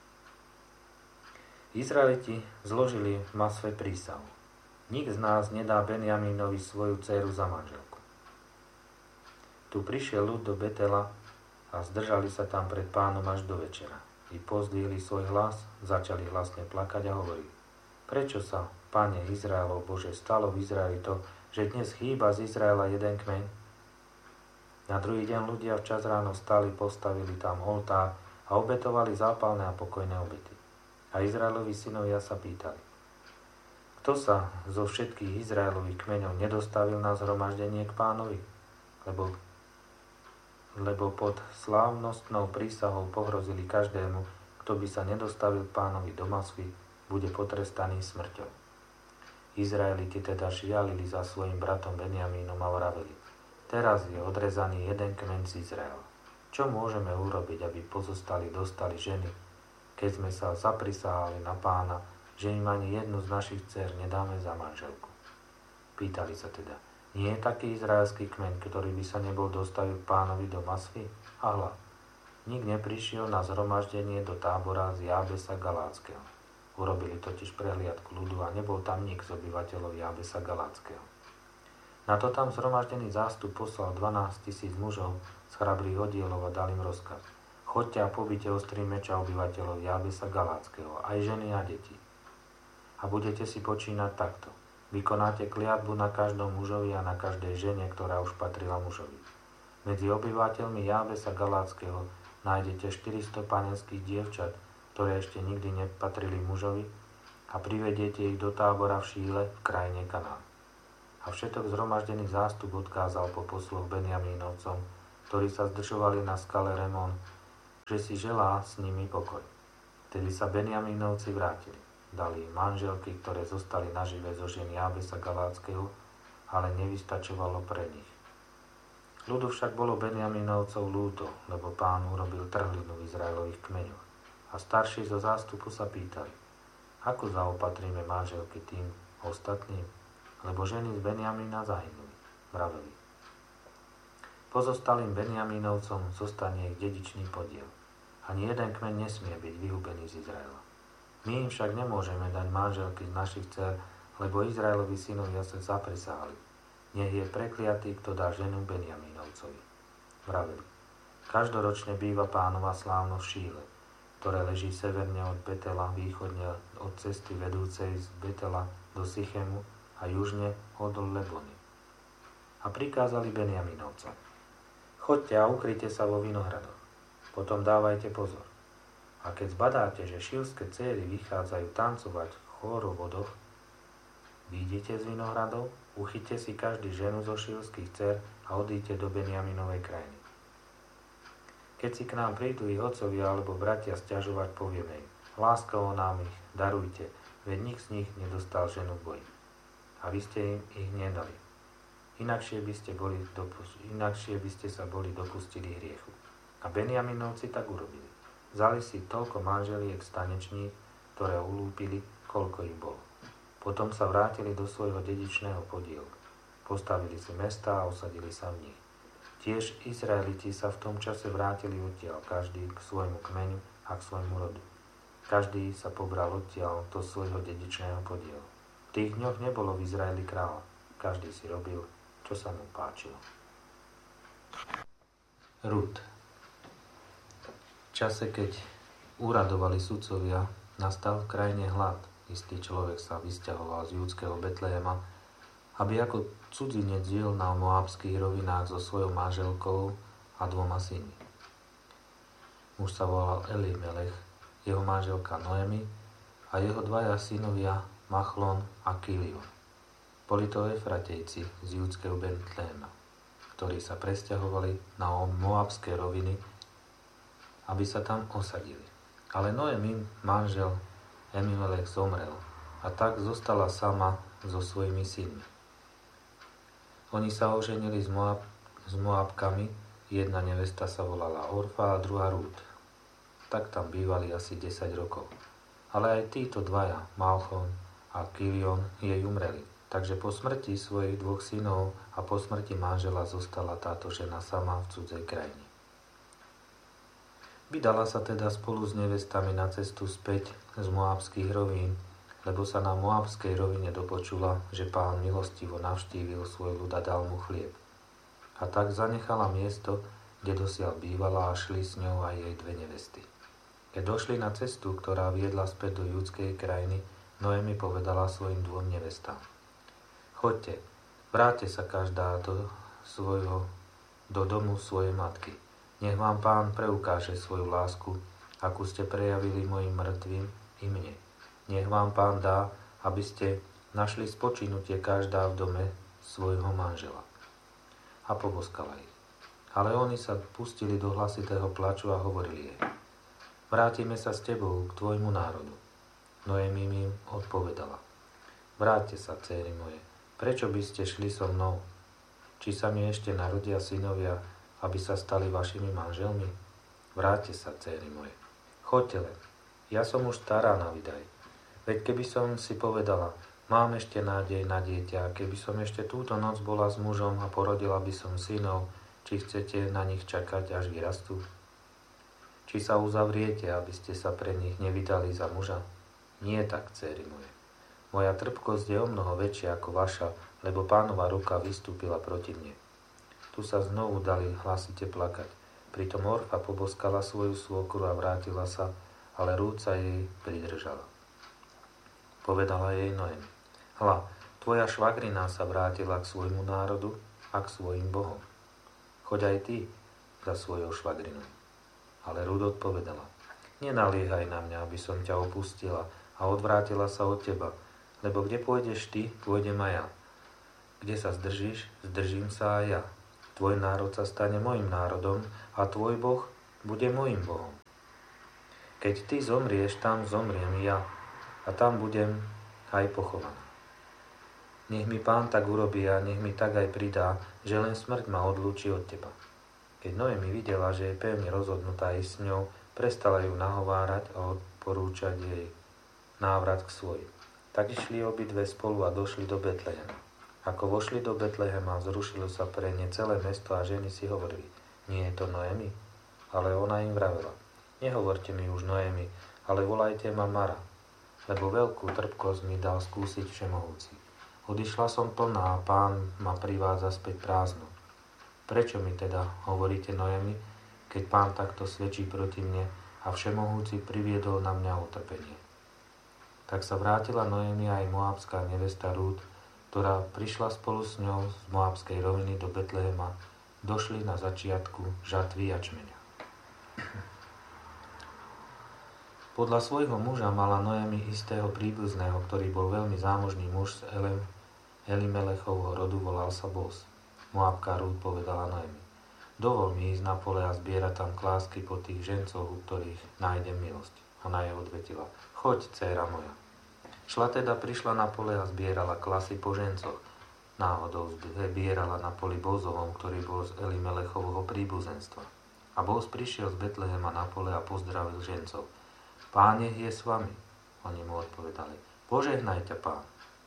S1: Izraeliti zložili v Masve prísahu. Nik z nás nedá Benjamínovi svoju dcéru za manželku. Tu prišiel ľud do Betela a zdržali sa tam pred pánom až do večera. I pozdvihli svoj hlas, začali hlasne plakať a hovoriť: Prečo sa, Pane Izraelov Bože, stalo v Izraeli to, že dnes chýba z Izraela jeden kmeň? Na druhý deň ľudia včas ráno stali, postavili tam oltár a obetovali zápalné a pokojné obety. A Izraelovi synovia sa pýtali: Kto sa zo všetkých Izraelových kmeňov nedostavil na zhromaždenie k pánovi? Lebo, lebo pod slávnostnou prísahou pohrozili každému, kto by sa nedostavil k pánovi do Masvy, bude potrestaný smrťou. Izraeliti teda žialili za svojim bratom Benjamínom a vraveli: Teraz je odrezaný jeden kmeň z Izraela. Čo môžeme urobiť, aby pozostali dostali ženy, keď sme sa zaprisahali na pána, že im ani jednu z našich dcér nedáme za manželku? Pýtali sa teda: Nie je taký izraelský kmeň, ktorý by sa nebol dostavil pánovi do Masvy? A hľa, nik neprišiel na zhromaždenie do tábora z Jábesa Galátskeho. Urobili totiž prehliadku ľudu a nebol tam nik z obyvateľov Jábesa Galátskeho. Na to tam zhromaždený zástup poslal dvanásť tisíc mužov z chrabrých oddielov a dal im rozkaz: Choďte a pobite ostrým meča obyvateľov Jábesa Galátskeho, aj ženy a deti. A budete si počínať takto. Vykonáte kliatbu na každom mužovi a na každej žene, ktorá už patrila mužovi. Medzi obyvateľmi Jábesa Galátskeho nájdete štyristo panenských dievčat, ktoré ešte nikdy nepatrili mužovi, a privediete ich do tábora v Šíle v krajine Kanán. A všetok zhromaždený zástup odkázal po posloch Benjamínovcom, ktorí sa zdržovali na skale Remon, že si želá s nimi pokoj. Tedy sa Benjamínovci vrátili. Dali im manželky, ktoré zostali nažive zo žien Jábesa Galátskeho, ale nevystačovalo pre nich. Ľudu však bolo Benjamínovcov ľúto, lebo Pán urobil trhlinu v Izraelových kmeňoch. A starší zo zástupu sa pýtali, ako zaopatríme manželky tým ostatným, lebo ženy z Benjamína zahynuli, vraveli. Pozostalým Benjamínovcom zostane ich dedičný podiel. Ani jeden kmeň nesmie byť vyhubený z Izraela. My im však nemôžeme dať manželky z našich dcér, lebo Izraelovi synovia sa zaprisahali. Nech je prekliatý, kto dá ženu Benjamínovcovi. Vraveli. Každoročne býva Pánova slávnosť v Šíle, ktoré leží severne od Betela, východne od cesty vedúcej z Betela do Sychemu a južne od Lebony. A prikázali Benjamínovcom. Choďte a ukryjte sa vo vinohradoch. Potom dávajte pozor. A keď zbadáte, že šílske céry vychádzajú tancovať v chórovodoch, výjdite z vinohradov, uchyťte si každý ženu zo šílskych dcér a odíďte do Benjaminovej krajiny. Keď si k nám prídu ich otcovia alebo bratia sťažovať, povieme im, láskavo nám ich, darujte, veď nik z nich nedostal ženu v boji. A vy ste im ich nedali. Inakšie by ste, boli dopust- inakšie by ste sa boli dopustili hriechu. A Benjaminovci tak urobili. Vzali si toľko manželiek stanečník, ktoré ulúpili, koľko ich bolo. Potom sa vrátili do svojho dedičného podielu. Postavili si mestá a osadili sa v nich. Tiež Izraeliti sa v tom čase vrátili odtiaľ, každý k svojmu kmeňu a k svojmu rodu. Každý sa pobral odtiaľ do svojho dedičného podielu. V tých dňoch nebolo v Izraeli kráľa. Každý si robil, čo sa mu páčilo. Rút. V čase, keď úradovali sudcovia, nastal v krajine hlad. Istý človek sa vysťahoval z júdskeho Betlehema, aby ako cudzinec žil na moabských rovinách so svojou manželkou a dvoma synmi. Muž sa volal Elimelech, jeho manželka Noemi a jeho dvaja synovia Machlon a Kilion. Boli to Efratejci z júdskeho Betlehema, ktorí sa presťahovali na moabské roviny, aby sa tam osadili. Ale Noemin manžel Elimelech zomrel a tak zostala sama so svojimi synmi. Oni sa oženili s, Moab, s Moabkami, jedna nevesta sa volala Orfa a druhá Rút. Tak tam bývali asi desať rokov. Ale aj títo dvaja, Malchon a Kilion, jej umreli. Takže po smrti svojich dvoch synov a po smrti manžela zostala táto žena sama v cudzej krajine. Vydala sa teda spolu s nevestami na cestu späť z moabských rovín, lebo sa na moabskej rovine dopočula, že Pán milostivo navštívil svoj ľud a dal mu chlieb. A tak zanechala miesto, kde dosiaľ bývala, a šli s ňou aj jej dve nevesty. Keď došli na cestu, ktorá viedla späť do judskej krajiny, Noemi povedala svojim dvom nevestám. Choďte, vráťte sa každá do, svojho, do domu svojej matky. Nech vám Pán preukáže svoju lásku, akú ste prejavili mojim mŕtvým i mne. Nech vám Pán dá, aby ste našli spočinutie každá v dome svojho manžela. A poboskala ich. Ale oni sa pustili do hlasitého plaču a hovorili jej. Vrátime sa s tebou k tvojmu národu. Noemi im odpovedala. Vráťte sa, dcéry moje. Prečo by ste šli so mnou? Či sa mi ešte narodia synovia, aby sa stali vašimi manželmi? Vráťte sa, dcéry moje. Choďte len. Ja som už stará na vydaj. Veď keby som si povedala, mám ešte nádej na dieťa, keby som ešte túto noc bola s mužom a porodila by som synov, či chcete na nich čakať, až vyrastú? Či sa uzavriete, aby ste sa pre nich nevydali za muža? Nie tak, dcéry moje. Moja trpkosť je omnoho väčšia ako vaša, lebo Pánova ruka vystúpila proti mne. Tu sa znovu dali hlasite plakať. Pritom Orfa poboskala svoju svokru a vrátila sa, ale Rút sa jej pridržala. Povedala jej Noemi. Hľa, tvoja švagrina sa vrátila k svojmu národu a k svojim bohom. Choď aj ty za svojou švagrinou. Ale Rút odpovedala. Nenaliehaj na mňa, aby som ťa opustila a odvrátila sa od teba, lebo kde pôjdeš ty, pôjdem aj ja. Kde sa zdržíš, zdržím sa aj ja. Tvoj národ sa stane mojim národom a tvoj Boh bude mojim Bohom. Keď ty zomrieš, tam zomriem ja a tam budem aj pochovaná. Nech mi Pán tak urobí a nech mi tak aj pridá, že len smrť ma odlúči od teba. Keď Noemi videla, že je pevne rozhodnutá ísť s ňou, prestala ju nahovárať a odporúčať jej návrat k svojim. Tak išli obidve spolu a došli do Betlehema. Ako vošli do Betlehema, zrušilo sa pre ne celé mesto a ženy si hovorili: Nie je to Noemi? Ale ona im vravela: Nehovorte mi už Noemi, ale volajte ma Mara, lebo veľkú trpkosť mi dal skúsiť Všemohúci. Odišla som plná a Pán ma privádza späť prázdnu. Prečo mi teda hovoríte Noemi, keď Pán takto svedčí proti mne a Všemohúci priviedol na mňa utrpenie? Tak sa vrátila Noemi aj moabská nevesta Rút, ktorá prišla spolu s ňou z moabskej roviny do Betlehema, došli na začiatku žatvy jačmeňa. Podľa svojho muža mala Noemi istého príbuzného, ktorý bol veľmi zámožný muž z Elem, Elimelechovho rodu, volal sa Boz. Moabka Rút povedala Noemi: Dovol mi ísť na pole a zbierať tam klásky po tých žencoch, u ktorých nájdem milosť. Ona jej odvetila: Choď, dcéra moja. Šla teda, prišla na pole a zbierala klasy po žencoch. Náhodou zbierala na poli Bozovom, ktorý bol z Elimelechovho príbuzenstva. A Boz prišiel z Betlehema na pole a pozdravil žencov. Pán nech je s vami. Oni mu odpovedali: Požehnaj ťa, Pán.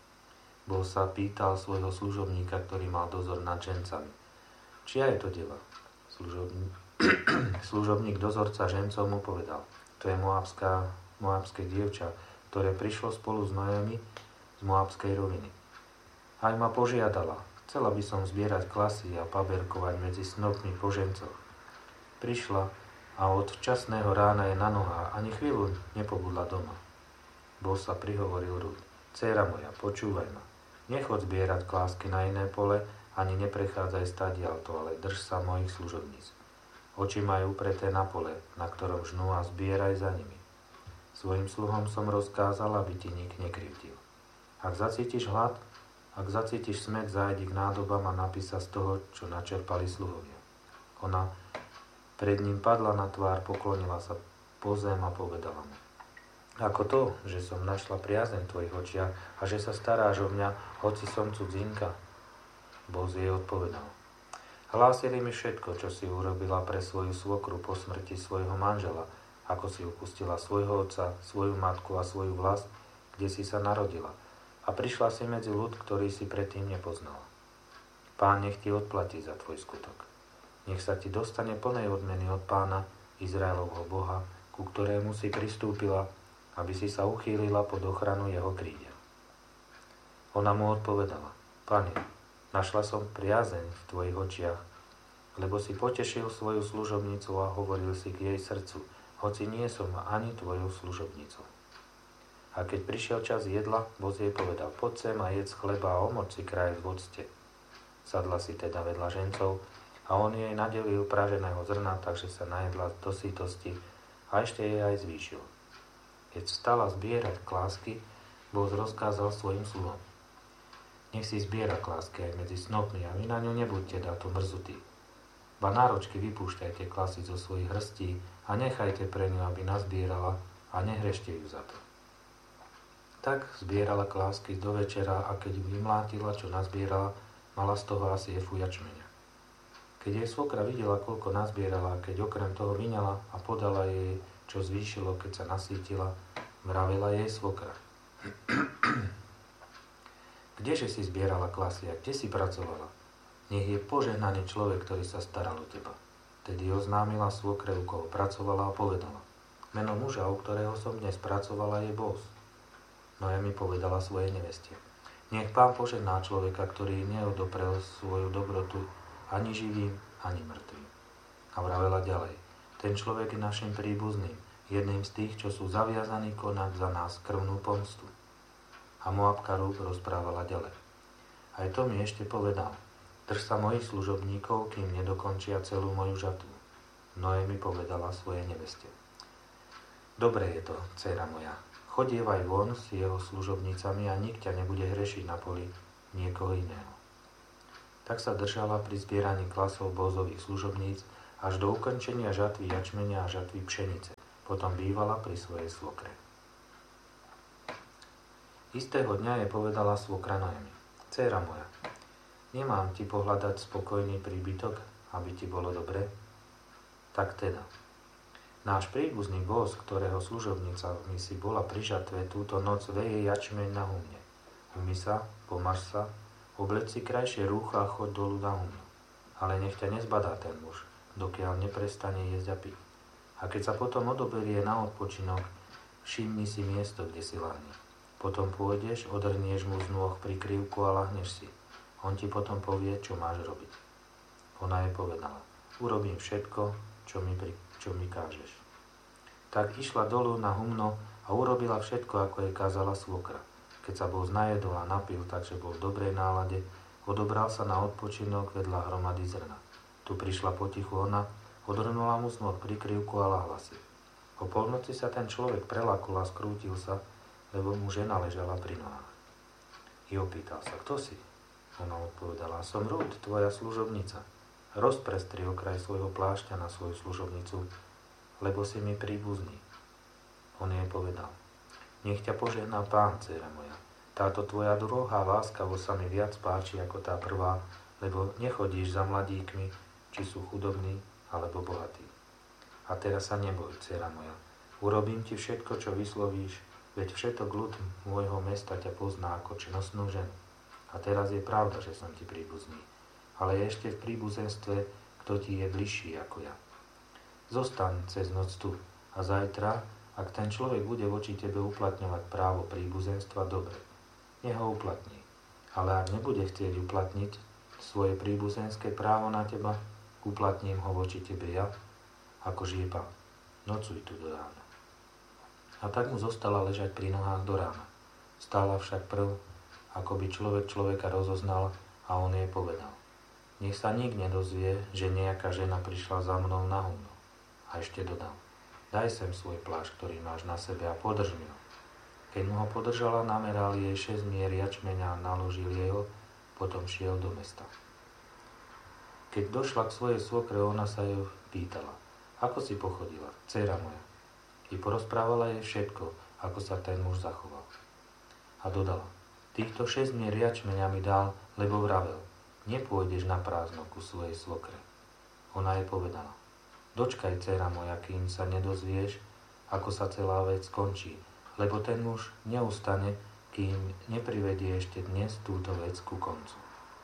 S1: Boz sa pýtal svojho služobníka, ktorý mal dozor nad žencami: Čia je to deva? Služobník, služobník dozorca žencov mu povedal: To je moabská, moabské dievča, ktoré prišlo spolu s Noemi z moabskej roviny. Aj ma požiadala: Chcela by som zbierať klasy a paberkovať medzi snopmi po žencoch. Prišla a od včasného rána je na nohách, ani chvíľu nepobudla doma. Boz sa prihovoril Rút: Dcéra moja, počúvaj ma. Nechod zbierať klásky na iné pole, ani neprechádzaj stadiaľto, ale drž sa mojich služobníc. Oči majú upreté na pole, na ktorom žnú, a zbieraj za nimi. Svojim sluhom som rozkázal, aby ti nik nekrivdil. Ak zacítiš hlad, ak zacítiš smäd, zájdi k nádobám a napí sa z toho, čo načerpali sluhovia. Ona pred ním padla na tvár, poklonila sa po zem a povedala mu: Ako to, že som našla priazeň v tvojich očiach a že sa staráš o mňa, hoci som cudzinka? Boz jej odpovedal: Hlásili mi všetko, čo si urobila pre svoju svokru po smrti svojho manžela, ako si upustila svojho otca, svoju matku a svoju vlast, kde si sa narodila, a prišla si medzi ľud, ktorý si predtým nepoznala. Pán nech ti odplatí za tvoj skutok. Nech sa ti dostane plnej odmeny od Pána, Izraelovho Boha, ku ktorému si pristúpila, aby si sa uchýlila pod ochranu jeho krídel. Ona mu odpovedala: Pane, našla som priazeň v tvojich očiach, lebo si potešil svoju služobnicu a hovoril si k jej srdcu, hoci nie som ani tvojou služobnicou. A keď prišiel čas jedla, Boz jej povedal: Poď sem a jedz chleba a omoč si kraj v octe. Sadla si teda vedľa žencov a on jej nadelil praženého zrna, takže sa najedla do sytosti a ešte jej aj zvýšil. Keď vstala zbierať klásky, Boz rozkázal svojim sluhom: Nech si zbiera klásky aj medzi snopmi a vy na ňu nebuďte dáto mrzutí. Ba náročky vypúšťajte klasy zo svojich hrstí a nechajte pre ňu, aby nazbierala, a nehrešte ju za to. Tak zbierala klásky do večera, a keď vymlátila, čo nazbierala, mala z toho asi efu jačmeňa. Keď jej svokra videla, koľko nazbierala, keď okrem toho vyňala a podala jej, čo zvýšilo, keď sa nasýtila, vravela jej svokra: Kdeže si zbierala klasy a kde si pracovala? Nech je požehnaný človek, ktorý sa staral o teba. Tedy oznámila svokre, u koho pracovala, a povedala: Meno muža, u ktorého som dnes pracovala, je Boz. Noemi povedala svojej neveste: Nech Pán požehná človeka, ktorý neodoprel svoju dobrotu ani živým, ani mŕtvým. A vravela ďalej: Ten človek je našim príbuzným, jedným z tých, čo sú zaviazaní konať za nás krvnú pomstu. A Moabka Rút rozprávala ďalej: Aj to mi ešte povedal: Drž sa mojich služobníkov, kým nedokončia celú moju žatvu. Noemi povedala svojej neveste: Dobre je to, dcéra moja, chodievaj von s jeho služobnicami a nik ťa nebude hrešiť na poli niekoho iného. Tak sa držala pri zbieraní klasov Bózových služobníc až do ukončenia žatvy jačmenia a žatvy pšenice. Potom bývala pri svojej svokre. Istého dňa jej povedala svokra Noemi: Dcéra moja, nemám ti pohľadať spokojný príbytok, aby ti bolo dobre? Tak teda, náš príbuzný Bóz, ktorého služobnica mi si bola pri žatve, túto noc veje jačmeň na humne. Umy sa, pomaž sa, obleď si krajšie rúcha a choď dolu na humno. Ale nech ťa nezbadá ten muž, dokiaľ neprestane jesť a piť. A keď sa potom odoberie na odpočinok, všimni si miesto, kde si lahne. Potom pôjdeš, odrnieš mu z nôh prikryvku a lahneš si. On ti potom povie, čo máš robiť. Ona jej povedala: Urobím všetko, čo mi, pri, čo mi kážeš. Tak išla dolu na humno a urobila všetko, ako jej kázala svokra. Keď sa bol najedol a napil, takže bol v dobrej nálade, odobral sa na odpočinok vedľa hromady zrna. Tu prišla potichu ona, odrnula mu z nôh prikryvku a lahla si. O polnoci sa ten človek prelakol a skrútil sa, lebo mu žena ležala pri nohách. I opýtal sa: Kto si? Ona odpovedala: Som Rút, tvoja služobnica. Rozprestri okraj svojho plášťa na svoju služobnicu, lebo si mi príbuzný. On jej povedal: Nech ťa požehná Pán, dcéra moja. Táto tvoja druhá láskavosť sa mi viac páči ako tá prvá, lebo nechodíš za mladíkmi, či sú chudobní alebo bohatí. A teraz sa neboj, dcéra moja. Urobím ti všetko, čo vyslovíš, veď všetok ľud môjho mesta ťa pozná ako čnostnú ženu. A teraz je pravda, že som ti príbuzný, ale je ešte v príbuzenstve, kto ti je bližší ako ja. Zostaň cez noc tu a zajtra, ak ten človek bude voči tebe uplatňovať právo príbuzenstva, dobre, nech ho uplatní. Ale ak nebude chcieť uplatniť svoje príbuzenské právo na teba, uplatním ho voči tebe ja, ako žije Pán. Nocuj tu do rána. A tak mu zostala ležať pri nohách do rána. Stála však prv, ako by človek človeka rozoznal, a on jej povedal: Nech sa nik nedozvie, že nejaká žena prišla za mnou na humno. A ešte dodal: Daj sem svoj plášť, ktorý máš na sebe, a podrž mi ho. Keď mu ho podržala, nameral jej šesť mier jačmeňa a naložil jej ho, potom šiel do mesta. Keď došla k svojej svokre, ona sa jej pýtala: Ako si pochodila, dcéra moja? I porozprávala jej všetko, ako sa ten muž zachoval. A dodala: Týchto šesť mier jačmeňa mi dal, lebo vravel: Nepôjdeš na prázdno ku svojej svokre. Ona jej povedala: Dočkaj, dcéra moja, kým sa nedozvieš, ako sa celá vec skončí, lebo ten muž neustane, kým neprivedie ešte dnes túto vec ku koncu.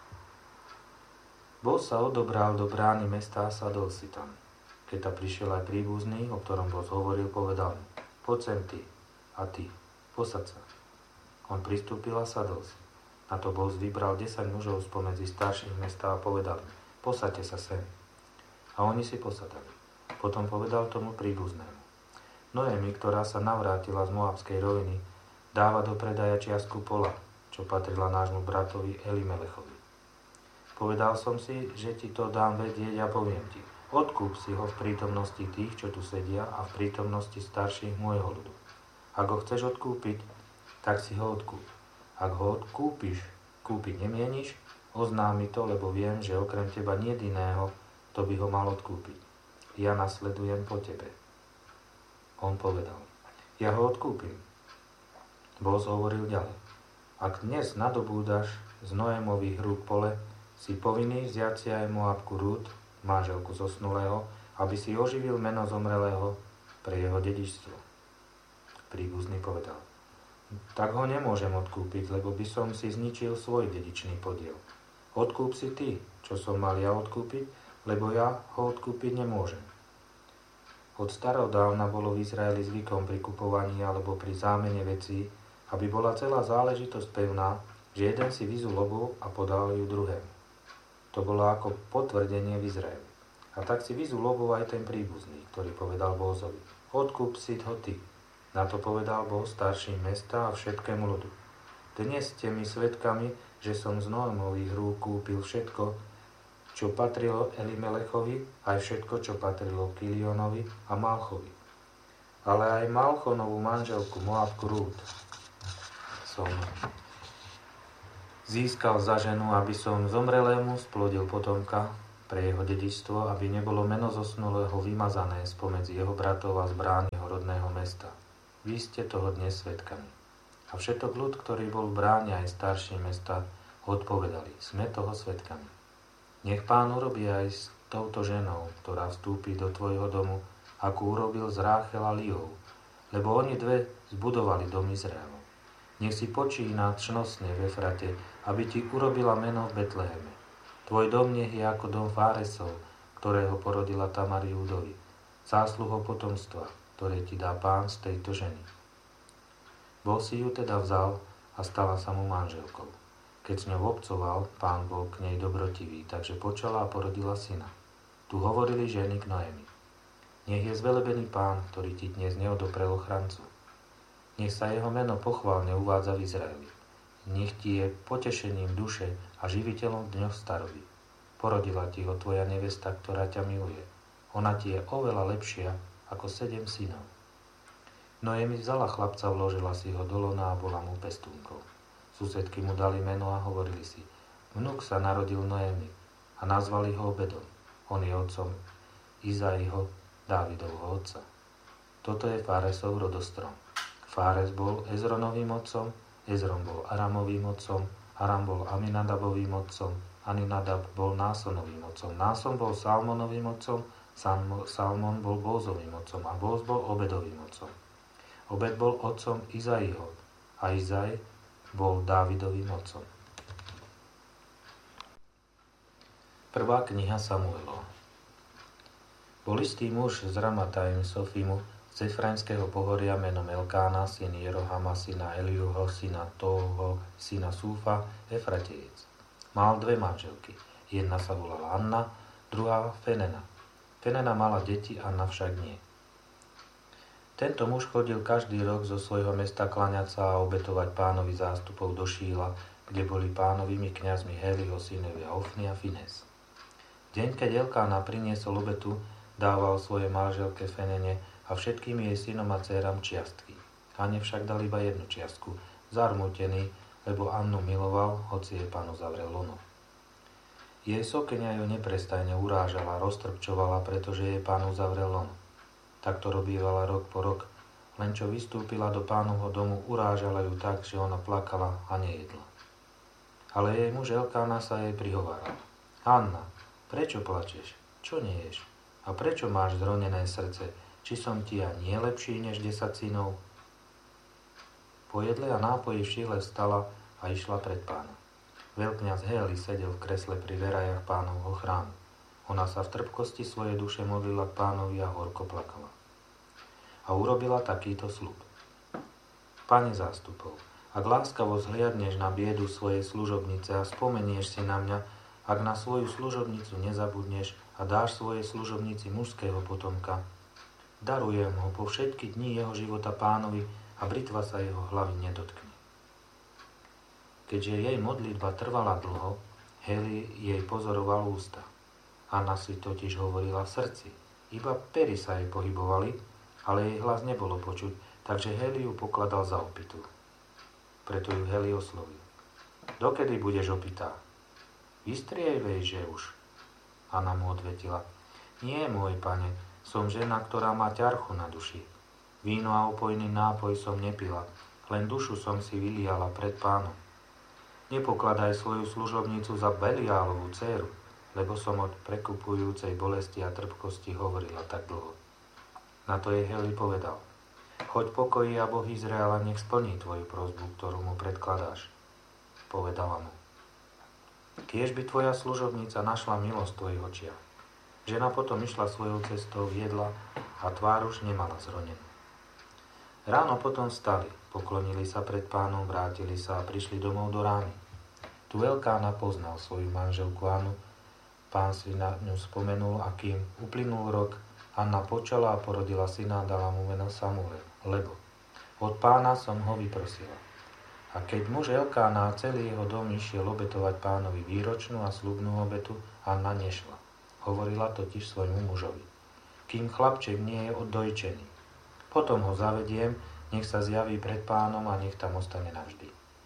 S1: Boz sa odobral do brány mesta a sadol si tam. Keď ta prišiel aj príbuzný, o ktorom Boz hovoril, povedal mu: Poď sem ty a ty, posad sa. On pristúpil a sadol si. Na to Boz vybral desať mužov spomedzi starších mesta a povedal: Posaďte sa sem. A oni si posadali. Potom povedal tomu príbuznému: Noemi, ktorá sa navrátila z Moabskej roviny, dáva do predaja čiastku pola, čo patrila nášmu bratovi Elimelechovi. Povedal som si, že ti to dám vedieť a poviem ti: Odkúp si ho v prítomnosti tých, čo tu sedia, a v prítomnosti starších môjho ľudu. Ak ho chceš odkúpiť, tak si ho odkúp. Ak ho odkúpiš, kúpiť nemieníš, oznám mi to, lebo viem, že okrem teba nie iného, kto by ho mal odkúpiť. Ja nasledujem po tebe. On povedal: Ja ho odkúpim. Boz hovoril ďalej: Ak dnes nadobúdaš z Noémových rúk pole, si povinný vziať si aj Moabku Rút, manželku zosnulého, aby si oživil meno zomrelého pre jeho dedičstvo. Príbuzný povedal: Tak ho nemôžem odkúpiť, lebo by som si zničil svoj dedičný podiel. Odkúp si ty, čo som mal ja odkúpiť, lebo ja ho odkúpiť nemôžem. Od starodávna bolo v Izraeli zvykom pri kupovaní alebo pri zámene vecí, aby bola celá záležitosť pevná, že jeden si vyzul lobu a podal ju druhému. To bolo ako potvrdenie v Izraeli. A tak si vyzul lobu aj ten príbuzný, ktorý povedal Bozovi: Odkúp si ho ty. Na to povedal Boh starším mesta a všetkému ľudu: Dnes ste mi svedkami, že som z Noémových rúk kúpil všetko, čo patrilo Elimelechovi, aj všetko, čo patrilo Kilionovi a Malchovi. Ale aj Malchonovú manželku Moabku Rút som získal za ženu, aby som zomrelému splodil potomka pre jeho dedičstvo, aby nebolo meno zosnulého vymazané spomedzi jeho bratov a z brán jeho rodného mesta. Vy ste toho dnes svedkami. A všetok ľud, ktorý bol v bráne aj starší mesta, odpovedali, sme toho svedkami. Nech Pán urobí aj s touto ženou, ktorá vstúpi do tvojho domu, ako urobil z Ráchel a Liou, lebo oni dve zbudovali dom Izraelov. Nech si počína čnostne v Efrate, aby ti urobila meno v Betleheme. Tvoj dom nech je ako dom Fáresov, ktorého porodila Tamar Júdovi, zásluhou potomstva, ktoré ti dá Pán z tejto ženy. Boh si ju teda vzal a stala sa mu manželkou. Keď s ňou obcoval, Pán bol k nej dobrotivý, takže počala a porodila syna. Tu hovorili ženy k Noemi. Nech je zvelebený Pán, ktorý ti dnes neodoprel ochrancu. Nech sa jeho meno pochválne uvádza v Izraeli. Nech ti je potešením duše a živiteľom v dňoch staroby. Porodila ti ho tvoja nevesta, ktorá ťa miluje. Ona ti je oveľa lepšia ako sedem synov. Noemi vzala chlapca, vložila si ho do lona a bola mu pestúnkou. Susedky mu dali meno a hovorili si, vnuk sa narodil Noemi a nazvali ho Obedom. On je otcom Izaiho, Dávidovho otca. Toto je Fáresov rodostrom. Fáres bol Ezronovým otcom, Ezron bol Aramovým otcom, Aram bol Aminadabovým otcom, Aminadab bol Násonovým otcom, Náson bol Salmonovým otcom, Salmon bol Bózovým otcom a Bóz bol Obedovým otcom. Obed bol otcom Izaiho a Izai bol Dávidovým otcom. Prvá kniha Samuelova. Bol istý muž z Ramataim Sofimu z Efraimského pohoria menom Elkána, syn Jerohama, syna Eliuho, syna Tóho, syna Súfa, Efratejec. Mal dve manželky. Jedna sa volala Anna, druhá Fenena. Fenena mala deti, Anna však nie. Tento muž chodil každý rok zo svojho mesta kláňať sa a obetovať Pánovi zástupov do Šíla, kde boli Pánovými kňazmi Heliho synovia Ofni a Fines. Deň, keď Elkána priniesol obetu, dával svojej manželke Fenene a všetkým jej synom a dcéram čiastky. Anne však dal iba jednu čiastku, zarmútený, lebo Annu miloval, hoci jej Pán uzavrel lono. Jej sokeňa ju neprestajne urážala, roztrpčovala, pretože jej Pán uzavrel lono. Takto robívala rok po rok, len čo vystúpila do Pánovho domu, urážala ju tak, že ona plakala a nejedla. Ale jej muž Elkána sa jej prihováral. Anna, prečo plačeš? Čo neješ? A prečo máš zronené srdce? Či som ti ja nie lepší než desať synov? Po jedle a nápoji v Šíle vstala a išla pred Pána. Veľkňaz Héli sedel v kresle pri verajach Pánovho chrámu. Ona sa v trpkosti svojej duše modlila k Pánovi a horko plakala. A urobila takýto sľub. Pane zástupov, ak láskavo zhliadneš na biedu svojej služobnice a spomenieš si na mňa, ak na svoju služobnicu nezabudneš a dáš svojej služobnici mužského potomka, darujem ho po všetky dni jeho života Pánovi a britva sa jeho hlavy nedotkne. Keďže jej modlitba trvala dlho, Heli jej pozoroval ústa. Anna si totiž hovorila v srdci. Iba pery sa jej pohybovali, ale jej hlas nebolo počuť, takže Heli ju pokladal za opitú. Preto ju Heli oslovil. Dokedy budeš opitá? Vystrievej, že už. Anna mu odvetila. Nie, môj pane, som žena, ktorá má ťarchu na duši. Víno a opojný nápoj som nepila, len dušu som si vyliala pred Pánom. Nepokladaj svoju služobnicu za Beliálovú dcéru, lebo som od prekupujúcej bolesti a trpkosti hovorila tak dlho. Na to jej Heli povedal. Choď pokoji a Boh Izraela nech splní tvoju prosbu, ktorú mu predkladáš. Povedala mu. Kiež by tvoja služobnica našla milosť v tvojich očiach. Žena potom išla svojou cestou, jedla a tvár už nemala zronenú. Ráno potom vstali, poklonili sa pred Pánom, vrátili sa a prišli domov do rány. Tu Elkána poznal svoju manželku Annu. Pán si na ňu spomenul a kým uplynul rok, Anna počala a porodila syna a dala mu meno Samuel, lebo od Pána som ho vyprosila. A keď muž Elkána a celý jeho dom išiel obetovať Pánovi výročnú a sľubnú obetu, Anna nešla. Hovorila totiž svojmu mužovi. Kým chlapček nie je oddojčený. Potom ho zavediem, nech sa zjaví pred Pánom a nech tam ostane navždy.